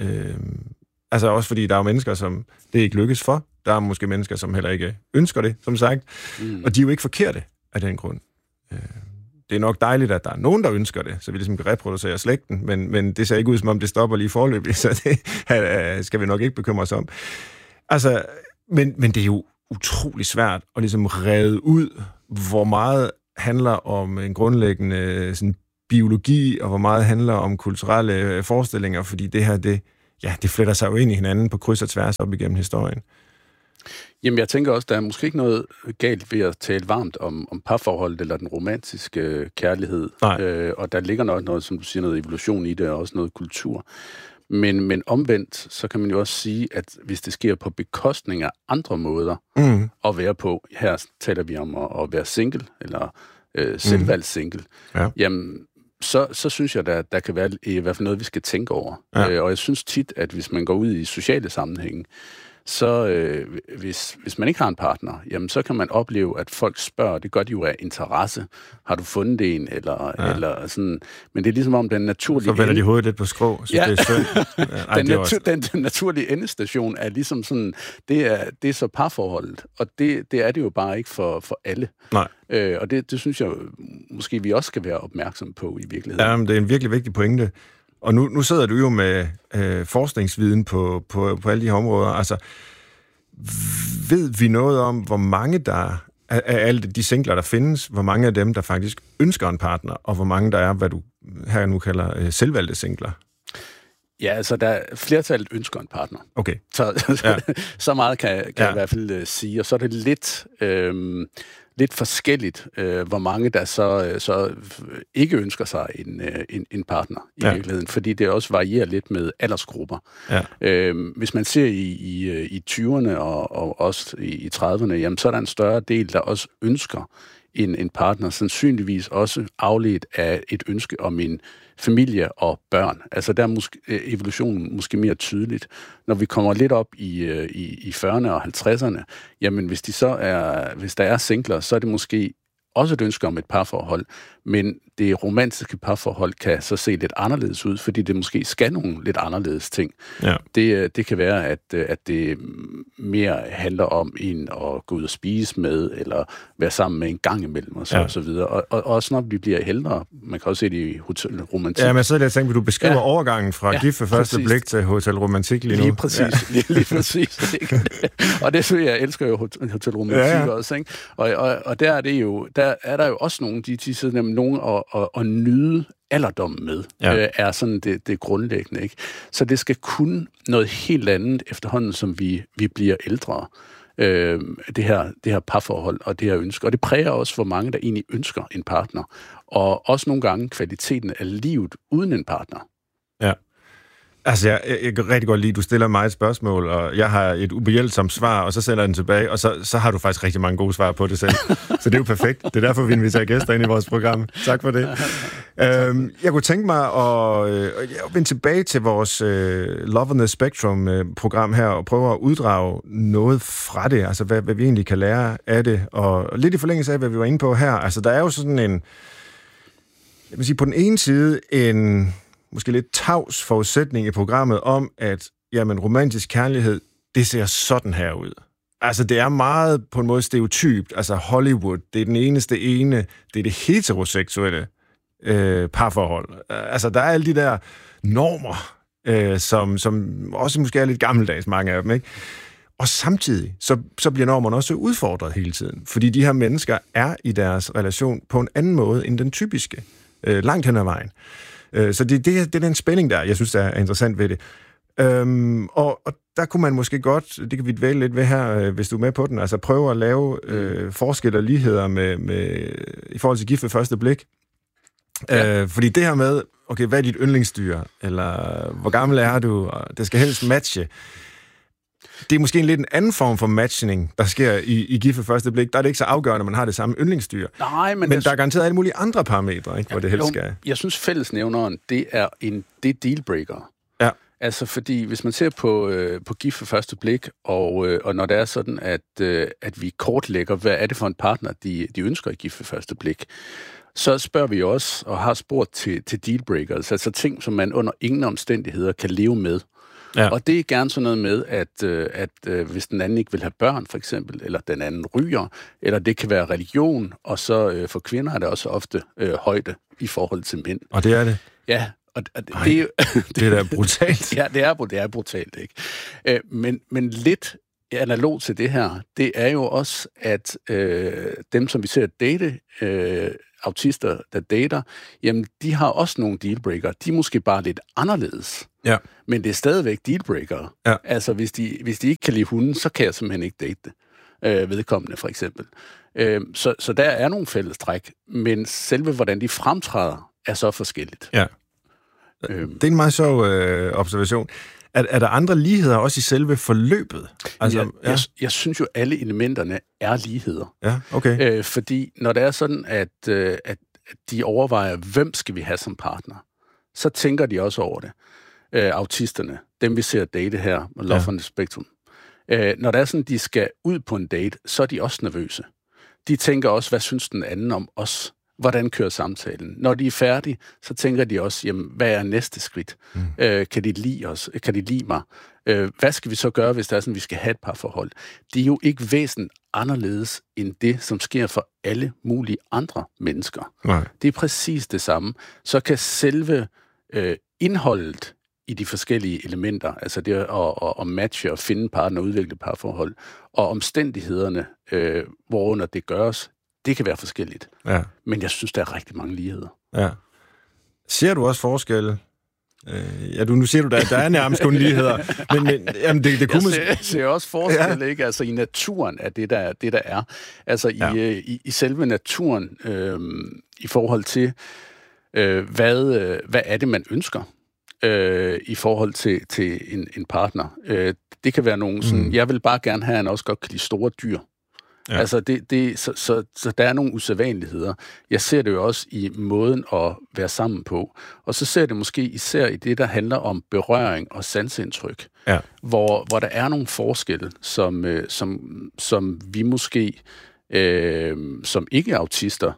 [SPEAKER 7] Altså også fordi der er mennesker, som det ikke lykkes for. Der er måske mennesker, som heller ikke ønsker det, som sagt. Og de er jo ikke forkerte af den grund. Det er nok dejligt, at der er nogen, der ønsker det, så vi ligesom kan reproducere slægten, men det ser ikke ud, som om det stopper lige forløbig, så det skal vi nok ikke bekymre os om. Altså, men det er jo utrolig svært at ligesom redde ud, hvor meget handler om en grundlæggende sådan, biologi, og hvor meget handler om kulturelle forestillinger, fordi det her, det fletter sig jo ind i hinanden på kryds og tværs op igennem historien.
[SPEAKER 6] Jamen, jeg tænker også, der er måske ikke noget galt ved at tale varmt om parforholdet eller den romantiske kærlighed. Og der ligger noget, som du siger, noget evolution i det, og også noget kultur. Men omvendt, så kan man jo også sige, at hvis det sker på bekostning af andre måder at være på, her taler vi om at være single, eller selvvalgt single, jamen, så synes jeg, der kan være i hvert fald noget, vi skal tænke over. Og jeg synes tit, at hvis man går ud i sociale sammenhænge, så hvis man ikke har en partner, jamen så kan man opleve, at folk spørger, det gør de jo af interesse. Har du fundet en? Eller sådan. Men det er ligesom om den naturlige...
[SPEAKER 7] Så vender de hovedet lidt på skrå, så det er synd.
[SPEAKER 6] Den naturlige endestation er ligesom sådan, det er så parforholdet. Og det er det jo bare ikke for alle.
[SPEAKER 7] Nej.
[SPEAKER 6] Og det synes jeg måske, vi også skal være opmærksom på i virkeligheden.
[SPEAKER 7] Jamen, det er en virkelig vigtig pointe. Og nu sidder du jo med forskningsviden på alle de her områder. Altså, ved vi noget om, hvor mange der af alle de singler, der findes, hvor mange af dem, der faktisk ønsker en partner, og hvor mange der er, hvad du her nu kalder selvvalgte singler?
[SPEAKER 6] Ja, altså der flertallet ønsker en partner.
[SPEAKER 7] Okay.
[SPEAKER 6] Så meget kan jeg i hvert fald sige. Og så er det lidt forskelligt, hvor mange der så ikke ønsker sig en partner i virkeligheden, fordi det også varierer lidt med aldersgrupper. Hvis man ser i 20'erne og også i 30'erne, jamen, så er der en større del, der også ønsker en partner, sandsynligvis også afledt af et ønske om en familie og børn. Altså der er evolutionen måske mere tydeligt. Når vi kommer lidt op i 40'erne og 50'erne, jamen hvis der er singler, så er det måske også et ønske om et parforhold, men det romantiske parforhold kan så se lidt anderledes ud, fordi det måske skal nogle lidt anderledes ting. Ja. Det kan være, at det mere handler om en at gå ud og spise med, eller være sammen med en gang imellem, og så videre. Og også når vi bliver ældre, man kan også se det i hotelromantik.
[SPEAKER 7] Ja, men så er det, jeg tænker, at du beskriver overgangen fra gift ved første blik til hotelromantik lige nu.
[SPEAKER 6] Lige præcis. Lige præcis. Og det synes jeg elsker jo hotelromantik også, ikke? Og der er det jo, der er jo også nogle, de sidder nemlig nogen at nyde alderdommen med, er sådan det grundlæggende, ikke? Så det skal kun noget helt andet efterhånden, som vi bliver ældre. Det her parforhold og det her ønske. Og det præger også, hvor mange der egentlig ønsker en partner. Og også nogle gange kvaliteten af livet uden en partner. Ja.
[SPEAKER 7] Altså, jeg kan rigtig godt lide, at du stiller mig et spørgsmål, og jeg har et ubehjælpsomt svar, og så sender jeg den tilbage, og så har du faktisk rigtig mange gode svar på det selv. Så det er jo perfekt. Det er derfor, vi inviterer gæster ind i vores program. Tak for det. Jeg kunne tænke mig at vende tilbage til vores Love on the Spectrum-program her, og prøve at uddrage noget fra det, altså hvad vi egentlig kan lære af det, og lidt i forlængelse af, hvad vi var inde på her. Altså, der er jo sådan en, jeg vil sige, på den ene side en måske lidt tavs forudsætning i programmet om, at jamen, romantisk kærlighed, det ser sådan her ud. Altså, det er meget på en måde stereotypt. Altså, Hollywood, det er den eneste ene, det er det heteroseksuelle parforhold. Altså, der er alle de der normer, som også måske er lidt gammeldags, mange af dem, ikke? Og samtidig, så bliver normerne også udfordret hele tiden, fordi de her mennesker er i deres relation på en anden måde end den typiske, langt hen ad vejen. Så det er den spænding der, jeg synes, der er interessant ved det. Og der kunne man måske godt, det kan vi dvæle lidt ved her, hvis du er med på den, altså prøve at lave forskel og ligheder med i forhold til gift ved første blik. Ja. Fordi det her med, okay, hvad er dit yndlingsdyr, eller hvor gammel er du, og det skal helst matche. Det er måske en lidt en anden form for matching, der sker i gift ved første blik. Der er det ikke så afgørende, at man har det samme yndlingsdyr.
[SPEAKER 6] Nej, men
[SPEAKER 7] der er garanteret alle mulige andre parametre, ikke, hvor det helst skal.
[SPEAKER 6] Jeg synes, fællesnævneren, det er dealbreaker.
[SPEAKER 7] Ja.
[SPEAKER 6] Altså, fordi hvis man ser på gift ved første blik, og når det er sådan, at vi kortlægger, hvad er det for en partner, de ønsker i gift ved første blik, så spørger vi også, og har spurgt til dealbreakers, altså ting, som man under ingen omstændigheder kan leve med. Ja. Og det er gerne sådan noget med, at hvis den anden ikke vil have børn, for eksempel, eller den anden ryger, eller det kan være religion, og så for kvinder er det også ofte højde i forhold til mænd.
[SPEAKER 7] Og det er det?
[SPEAKER 6] Ja. Og
[SPEAKER 7] det er da brutalt.
[SPEAKER 6] Ja, det er brutalt, ikke? Men lidt analog til det her, det er jo også, at dem, som vi ser date, autister, der dater, jamen, de har også nogle dealbreaker. De er måske bare lidt anderledes.
[SPEAKER 7] Ja.
[SPEAKER 6] Men det er stadigvæk dealbreaker. Ja. Altså, hvis de ikke kan lide hunden, så kan jeg simpelthen ikke date det. Vedkommende, for eksempel. Så der er nogle fællestræk, men selve, hvordan de fremtræder, er så forskelligt.
[SPEAKER 7] Ja. Det er en meget sjov observation. Er der andre ligheder også i selve forløbet? Altså,
[SPEAKER 6] jeg synes jo, alle elementerne er ligheder.
[SPEAKER 7] Ja, okay.
[SPEAKER 6] Fordi når det er sådan, at de overvejer, hvem skal vi have som partner, så tænker de også over det. Autisterne, dem vi ser date her, Love on the Spectrum. Når det er sådan, de skal ud på en date, så er de også nervøse. De tænker også, hvad synes den anden om os? Hvordan kører samtalen? Når de er færdige, så tænker de også, jamen, hvad er næste skridt? Kan de lide os? Kan de lide mig? Hvad skal vi så gøre, hvis det er sådan, vi skal have et parforhold? Det er jo ikke væsentligt anderledes end det, som sker for alle mulige andre mennesker.
[SPEAKER 7] Nej.
[SPEAKER 6] Det er præcis det samme. Så kan selve indholdet i de forskellige elementer, altså det at matche og finde partner og udvikle parforhold, og omstændighederne, hvorunder det gøres, det kan være forskelligt.
[SPEAKER 7] Ja. Men
[SPEAKER 6] jeg synes, der er rigtig mange ligheder.
[SPEAKER 7] Ja. Ser du også forskelle? Nu siger du, der er nærmest kun ligheder. Men jamen, det kunne
[SPEAKER 6] jeg ser også forskelle, ikke? Altså i naturen er det, der er. Altså i selve naturen, i forhold til, hvad er det, man ønsker? I forhold til en partner. Det kan være nogen sådan, jeg vil bare gerne have, at han også godt kan lide store dyr. Ja. Altså, så der er nogle usædvanligheder. Jeg ser det jo også i måden at være sammen på. Og så ser jeg det måske især i det, der handler om berøring og sansindtryk. Ja. Hvor der er nogle forskelle, som vi måske, som ikke-autister,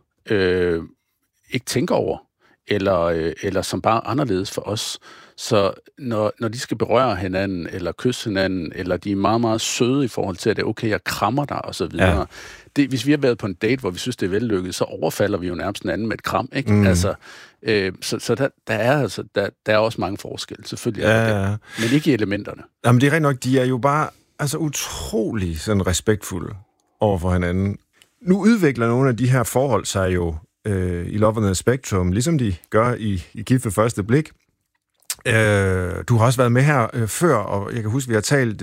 [SPEAKER 6] ikke tænker over. Eller som bare er anderledes for os. Så når de skal berøre hinanden, eller kysse hinanden, eller de er meget, meget søde i forhold til, at det er okay, jeg krammer dig, og så videre. Ja. Hvis vi har været på en date, hvor vi synes, det er vellykket, så overfalder vi jo nærmest en anden med et kram, ikke? Altså, så der er også mange forskelle, selvfølgelig. Ja. Men ikke i elementerne.
[SPEAKER 7] Jamen, det er rigtig nok, de er jo bare utrolig sådan respektfulde over for hinanden. Nu udvikler nogle af de her forhold sig jo i Love on the Spectrum, ligesom de gør i gift ved første blik. Du har også været med her før, og jeg kan huske, vi har talt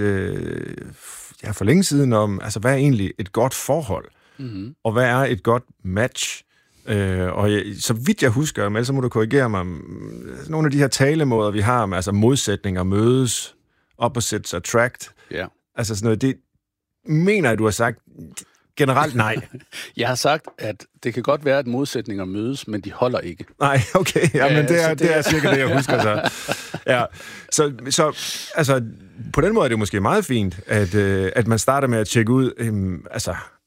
[SPEAKER 7] for længe siden om, altså hvad er egentlig et godt forhold, og hvad er et godt match? Og så vidt jeg husker, men så må du korrigere mig, nogle af de her talemåder, vi har med altså modsætninger, mødes, opposites attract, altså sådan noget, det mener jeg, du har sagt generelt nej.
[SPEAKER 6] Jeg har sagt, at det kan godt være, at modsætninger mødes, men de holder ikke.
[SPEAKER 7] Nej, okay. Ja, men det er cirka det, jeg husker så. Ja. Så altså, på den måde er det måske meget fint, at man starter med at tjekke ud,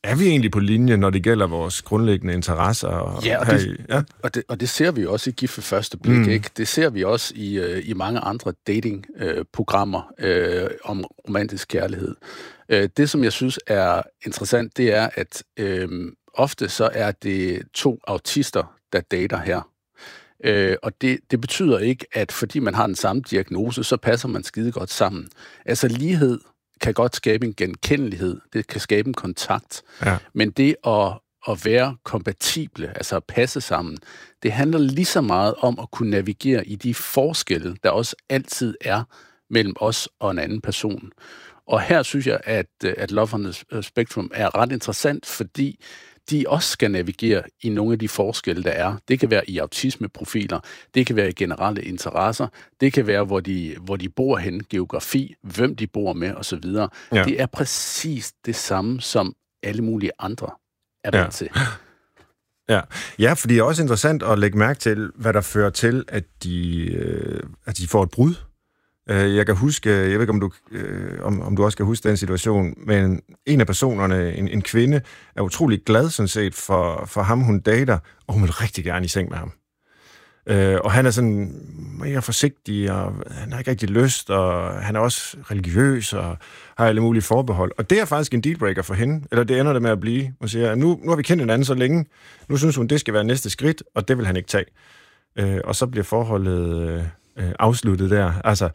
[SPEAKER 7] er vi egentlig på linje, når det gælder vores grundlæggende interesser?
[SPEAKER 6] Og det ser vi også i Gift ved første blik, ikke? Det ser vi også i mange andre datingprogrammer om romantisk kærlighed. Det, som jeg synes er interessant, det er, at ofte så er det 2 autister, der dater her. Og det betyder ikke, at fordi man har den samme diagnose, så passer man skide godt sammen. Altså lighed kan godt skabe en genkendelighed, det kan skabe en kontakt, men det at være kompatible, altså at passe sammen, det handler lige så meget om at kunne navigere i de forskelle, der også altid er mellem os og en anden person. Og her synes jeg, at Love on the Spectrum er ret interessant, fordi de også skal navigere i nogle af de forskelle, der er. Det kan være i autismeprofiler, det kan være i generelle interesser, det kan være, hvor de bor hen, geografi, hvem de bor med osv. Ja. Det er præcis det samme, som alle mulige andre er vant til.
[SPEAKER 7] Ja, for det er også interessant at lægge mærke til, hvad der fører til, at de får et brud. Jeg kan huske, jeg ved ikke, om du også kan huske den situation, men en af personerne, en kvinde, er utrolig glad sådan set for ham, hun dater, og hun vil rigtig gerne i seng med ham. Og han er sådan mere forsigtig, og han har ikke rigtig lyst, og han er også religiøs, og har alle mulige forbehold. Og det er faktisk en dealbreaker for hende, eller det ender det med at blive. Hun siger, nu har vi kendt hinanden så længe, nu synes hun, det skal være næste skridt, og det vil han ikke tage. Og så bliver forholdet afsluttet der. Altså,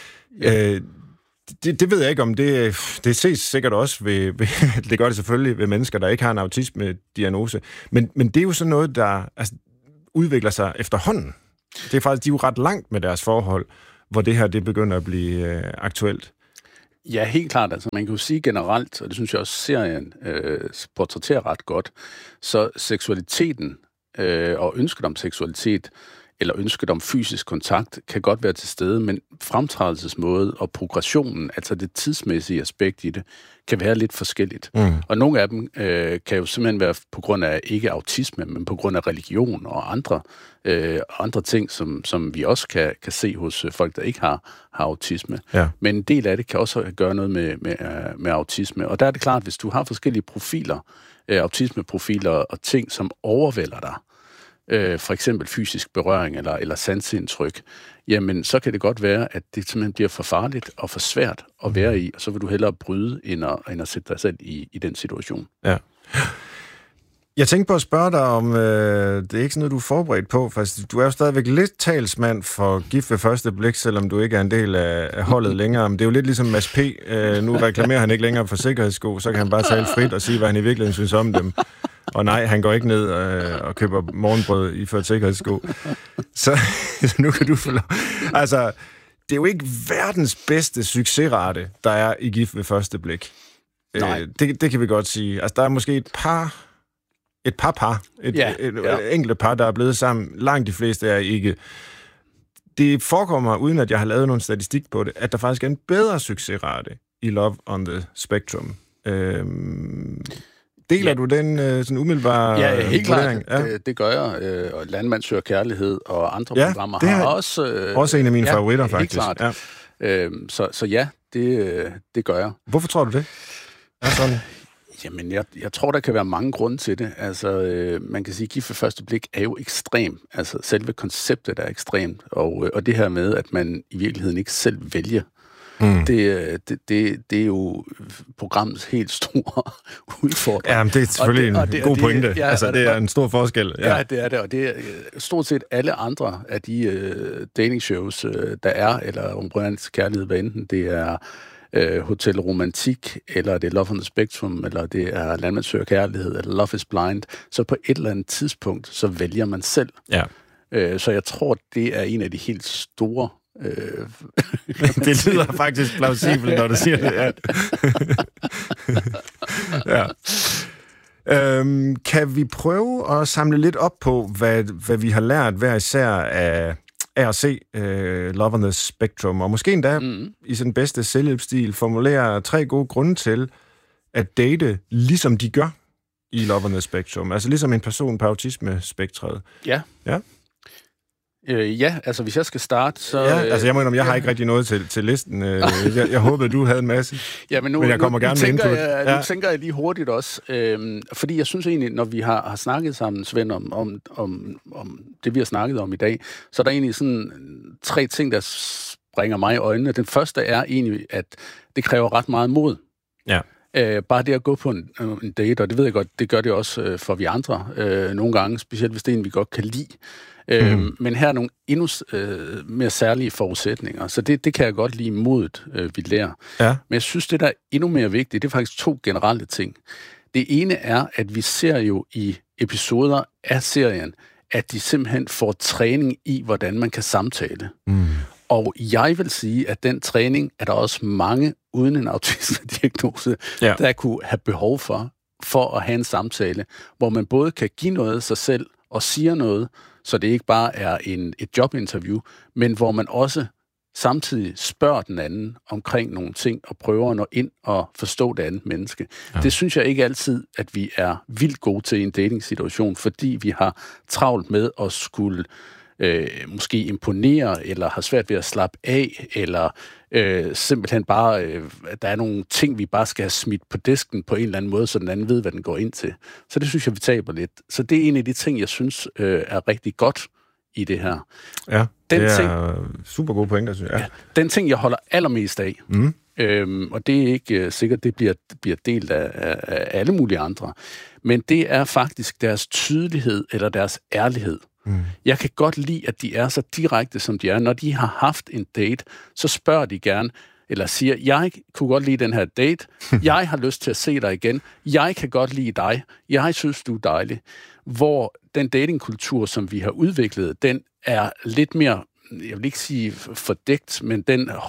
[SPEAKER 7] det ved jeg ikke om. Det ses sikkert også ved det gør det selvfølgelig ved mennesker, der ikke har en autisme-diagnose. Men det er jo sådan noget, der udvikler sig efterhånden. Det er faktisk, de er jo ret langt med deres forhold, hvor det her det begynder at blive aktuelt.
[SPEAKER 6] Ja, helt klart. Altså, man kan jo sige generelt, og det synes jeg også serien portrætterer ret godt, så seksualiteten og ønsket om seksualitet eller ønsket om fysisk kontakt, kan godt være til stede, men fremtrædelsesmåde og progressionen, altså det tidsmæssige aspekt i det, kan være lidt forskelligt. Og nogle af dem kan jo simpelthen være på grund af ikke autisme, men på grund af religion og andre ting, som vi også kan se hos folk, der ikke har autisme. Ja. Men en del af det kan også gøre noget med autisme. Og der er det klart, hvis du har forskellige profiler, autismeprofiler og ting, som overvælder dig, for eksempel fysisk berøring eller sanseindtryk, jamen så kan det godt være, at det simpelthen bliver for farligt og for svært at være i, og så vil du hellere bryde, end at sætte dig selv i den situation. Ja.
[SPEAKER 7] Jeg tænkte på at spørge dig om, det er ikke sådan noget, du er forberedt på, for du er jo stadigvæk lidt talsmand for Gift ved første blik, selvom du ikke er en del af holdet længere. Men det er jo lidt ligesom Mads P. Nu reklamerer han ikke længere for sikkerhedssko, så kan han bare tale frit og sige, hvad han i virkeligheden synes om dem. Og nej, han går ikke ned og køber morgenbrød i for et sikkerhedssko. Så nu kan du få lov. Altså, det er jo ikke verdens bedste succesrate, der er i Gift ved første blik. Det kan vi godt sige. Altså, der er måske et enkelte par, der er blevet sammen. Langt de fleste er ikke. Det forekommer, uden at jeg har lavet nogen statistik på det, at der faktisk er en bedre succesrate i Love on the Spectrum. Deler du den sådan umiddelbare
[SPEAKER 6] helt klart. Ja. Det gør jeg. Og Landmand søger kærlighed og andre programmer har
[SPEAKER 7] også en af mine favoritter, faktisk.
[SPEAKER 6] Helt klart. Ja. Så ja, det gør jeg.
[SPEAKER 7] Hvorfor tror du det?
[SPEAKER 6] Jamen, jeg tror, der kan være mange grunde til det. Altså, man kan sige, at Gift ved første blik er jo ekstrem. Altså, selve konceptet er ekstremt. Og det her med, at man i virkeligheden ikke selv vælger, det er jo programmets helt store udfordring.
[SPEAKER 7] Ja, men det er selvfølgelig en god pointe. Det er en stor forskel.
[SPEAKER 6] Ja, det er det. Og det er stort set alle andre af de dating-shows, der er, eller om romantisk kærlighed, hvad enten det er Hotel Romantik, eller det er Love on the Spectrum, eller det er Landmand søger kærlighed, eller Love is Blind, så på et eller andet tidspunkt, så vælger man selv. Ja. Så jeg tror, det er en af de helt store
[SPEAKER 7] det lyder faktisk plausibelt, når du siger det. Ja. Kan vi prøve at samle lidt op på, hvad vi har lært hver især af at se Love on the Spectrum, og måske endda i sin bedste selvhjælpsstil formulere 3 gode grunde til at date, ligesom de gør i Love on the Spectrum. Altså ligesom en person på autisme-spektret.
[SPEAKER 6] Ja. Ja, altså hvis jeg skal starte, så...
[SPEAKER 7] Ja, altså jeg har ikke rigtig noget til listen. Jeg håbede, du havde en masse.
[SPEAKER 6] Ja, men
[SPEAKER 7] jeg kommer gerne med input.
[SPEAKER 6] Nu tænker jeg lige hurtigt også, fordi jeg synes egentlig, når vi har snakket sammen, Svend, om det, vi har snakket om i dag, så er der egentlig sådan 3 ting, der springer mig i øjnene. Den første er egentlig, at det kræver ret meget mod. Ja. Bare det at gå på en date, og det ved jeg godt, det gør det også for vi andre nogle gange, specielt hvis det er en, vi godt kan lide. Men her er nogle endnu mere særlige forudsætninger, så det kan jeg godt lide modet, vi lærer. Ja. Men jeg synes, det der er endnu mere vigtigt, det er faktisk 2 generelle ting. Det ene er, at vi ser jo i episoder af serien, at de simpelthen får træning i, hvordan man kan samtale. Og jeg vil sige, at den træning er der også mange uden en autismediagnose, der kunne have behov for at have en samtale, hvor man både kan give noget af sig selv og siger noget, så det ikke bare er et jobinterview, men hvor man også samtidig spørger den anden omkring nogle ting og prøver at nå ind og forstå det andet menneske. Ja. Det synes jeg ikke altid, at vi er vildt gode til i en datingsituation, fordi vi har travlt med at skulle måske imponere, eller har svært ved at slappe af, eller simpelthen bare, at der er nogle ting, vi bare skal have smidt på disken på en eller anden måde, så den anden ved, hvad den går ind til. Så det synes jeg, vi taber lidt. Så det er en af de ting, jeg synes er rigtig godt i det her. Ja,
[SPEAKER 7] det er super gode pointer, synes jeg. Ja,
[SPEAKER 6] den ting, jeg holder allermest af, og det er ikke sikkert, det bliver delt af alle mulige andre, men det er faktisk deres tydelighed eller deres ærlighed. Jeg kan godt lide, at de er så direkte, som de er. Når de har haft en date, så spørger de gerne, eller siger, jeg kunne godt lide den her date, jeg har lyst til at se dig igen, jeg kan godt lide dig, jeg synes, du er dejlig. Hvor den datingkultur, som vi har udviklet, den er lidt mere, jeg vil ikke sige fordækt, men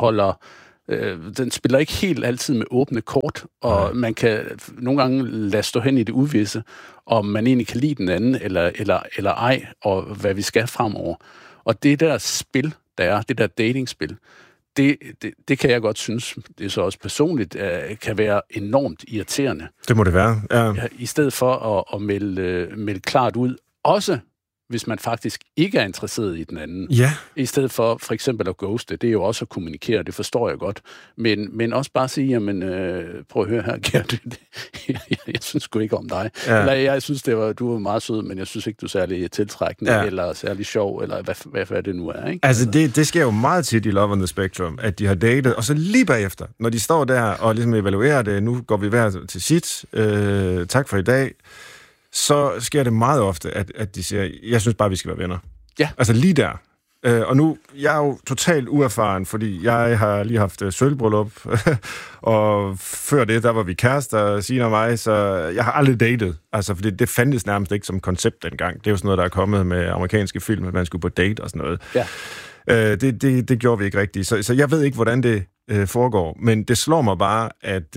[SPEAKER 6] den spiller ikke helt altid med åbne kort, og man kan nogle gange lade stå hen i det uvisse, om man egentlig kan lide den anden, eller ej, og hvad vi skal fremover. Og det der spil, der er, det der datingspil, det kan jeg godt synes, det er så også personligt, kan være enormt irriterende.
[SPEAKER 7] Det må det være, ja.
[SPEAKER 6] I stedet for at melde klart ud, også hvis man faktisk ikke er interesseret i den anden. Ja. I stedet for eksempel at ghoste, det er jo også at kommunikere, det forstår jeg godt. Men også bare sige, jamen, prøv at høre her, Gert, jeg synes sgu ikke om dig. Ja. Eller jeg synes, du var meget sød, men jeg synes ikke, du er særlig tiltrækkende, eller særlig sjov, eller hvad det nu er. Ikke?
[SPEAKER 7] Altså, det sker jo meget tit i Love on the Spectrum, at de har datet, og så lige bagefter, når de står der og ligesom evaluerer det, nu går vi hver til sit, tak for i dag, så sker det meget ofte, at de siger, jeg synes bare, vi skal være venner. Ja. Altså lige der. Og nu, jeg er jo totalt uerfaren, fordi jeg har lige haft sølvbryllup, og før det, der var vi kærester, Signe og mig, så jeg har aldrig datet. Altså, fordi det fandtes nærmest ikke som koncept dengang. Det er jo sådan noget, der er kommet med amerikanske film, at man skulle på date og sådan noget. Ja. Det gjorde vi ikke rigtigt. Så jeg ved ikke, hvordan det foregår, men det slår mig bare, at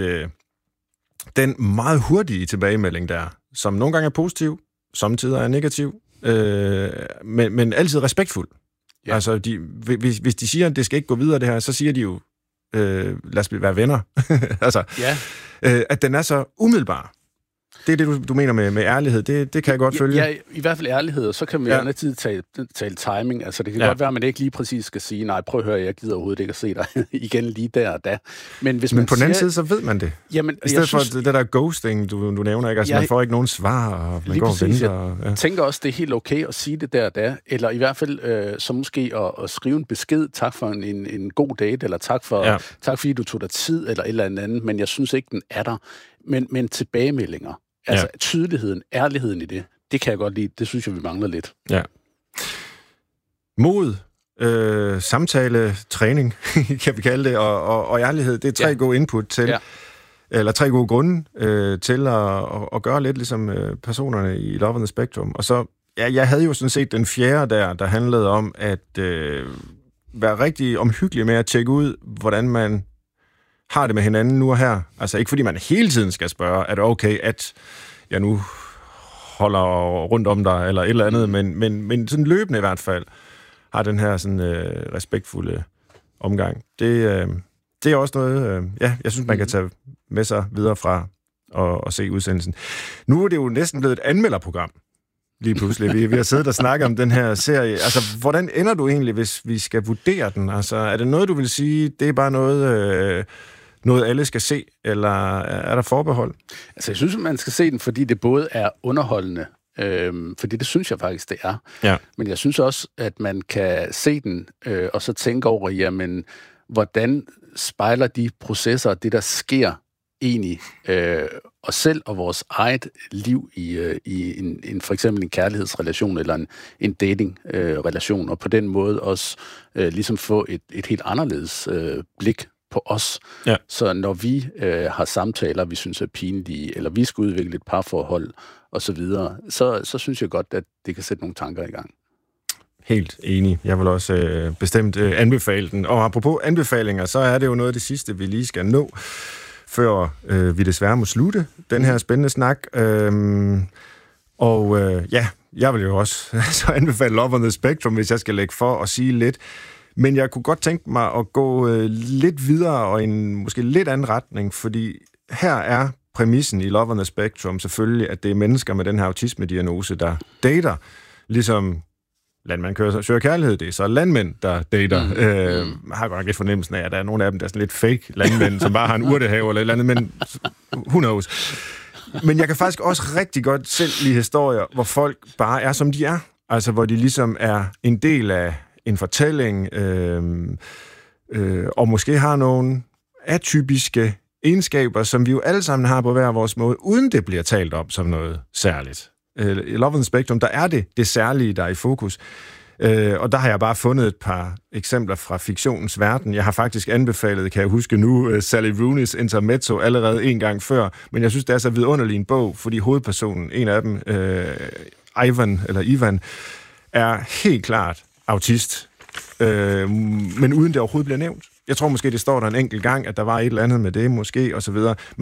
[SPEAKER 7] den meget hurtige tilbagemelding der, som nogle gange er positiv, samtidig er negativ, men altid respektfuld. Ja. Altså, hvis de siger, at det skal ikke gå videre det her, så siger de jo, lad os være venner. Altså, at den er så umiddelbar. Det er det, du mener med ærlighed. Det kan jeg godt følge.
[SPEAKER 6] Ja, i hvert fald ærlighed, og så kan man jo altid tale timing. Altså, det kan godt være, at man ikke lige præcis skal sige, nej, prøv at høre, jeg gider overhovedet ikke at se dig igen lige der og da. Men på
[SPEAKER 7] den anden side, så ved man det. Jamen, i stedet for det der ghosting, du nævner, ikke? Altså, man får ikke nogen svar, og man går og venter.
[SPEAKER 6] Jeg tænker også, det er helt okay at sige det der og da, eller i hvert fald så måske at skrive en besked, tak for en god date, eller tak fordi du tog dig tid, eller et eller andet, men jeg synes ikke, den er der. Men tilbagemeldinger. Altså tydeligheden, ærligheden i det kan jeg godt lide. Det synes jeg, vi mangler lidt. Ja.
[SPEAKER 7] Mod, samtale, træning, kan vi kalde det, og ærlighed, det er 3 gode input til, eller 3 gode grunde til at gøre lidt ligesom personerne i Love on the Spectrum. Og så, jeg havde jo sådan set den 4. der handlede om at være rigtig omhyggelig med at tjekke ud, hvordan man har det med hinanden nu og her. Altså ikke fordi man hele tiden skal spørge, er det okay, at jeg nu holder rundt om dig, eller et eller andet, men sådan løbende i hvert fald, har den her sådan respektfulde omgang. Det er også noget, jeg synes, man kan tage med sig videre fra og se udsendelsen. Nu er det jo næsten blevet et anmelderprogram. lige pludselig. Vi har siddet og snakket om den her serie. Altså, hvordan ender du egentlig, hvis vi skal vurdere den? Altså, er det noget, du vil sige, det er bare noget alle skal se, eller er der forbehold?
[SPEAKER 6] Altså, jeg synes, man skal se den, fordi det både er underholdende, fordi det synes jeg faktisk, det er.
[SPEAKER 7] Ja. Men
[SPEAKER 6] jeg synes også, at man kan se den, og så tænke over, jamen, hvordan spejler de processer, det der sker egentlig, os selv og vores eget liv i en for eksempel en kærlighedsrelation eller en datingrelation, og på den måde også ligesom få et helt anderledes blik på os.
[SPEAKER 7] Ja.
[SPEAKER 6] Så når vi har samtaler, vi synes er pinlige, eller vi skal udvikle et parforhold og så videre, så synes jeg godt, at det kan sætte nogle tanker i gang.
[SPEAKER 7] Helt enig. Jeg vil også bestemt anbefale den. Og apropos anbefalinger, så er det jo noget af det sidste, vi lige skal nå, før vi desværre må slutte den her spændende snak. Jeg vil jo også så anbefale Love on the Spectrum, hvis jeg skal lægge for at sige lidt. Men jeg kunne godt tænke mig at gå lidt videre og i en måske lidt anden retning, fordi her er præmissen i Love on the Spectrum selvfølgelig, at det er mennesker med den her autisme-diagnose, der dater, ligesom landmand søger kærlighed, det er så landmænd, der dater. Har godt nok lidt fornemmelsen af, at der er nogle af dem, der er sådan lidt fake landmænd, som bare har en urtehave eller et eller andet, men who knows. Men jeg kan faktisk også rigtig godt selv lide historier, hvor folk bare er, som de er. Altså, hvor de ligesom er en del af en fortælling, og måske har nogle atypiske egenskaber, som vi jo alle sammen har på hver vores måde, uden det bliver talt om som noget særligt. I Love on the Spectrum, der er det særlige, der er i fokus. Og der har jeg bare fundet et par eksempler fra fiktionens verden. Jeg har faktisk anbefalet, kan jeg huske nu, Sally Rooney's Intermezzo allerede en gang før, men jeg synes, det er så vidunderlig en bog, fordi hovedpersonen, en af dem, Ivan, er helt klart autist, men uden det overhovedet bliver nævnt. Jeg tror måske, det står der en enkelt gang, at der var et eller andet med det, måske, og så videre.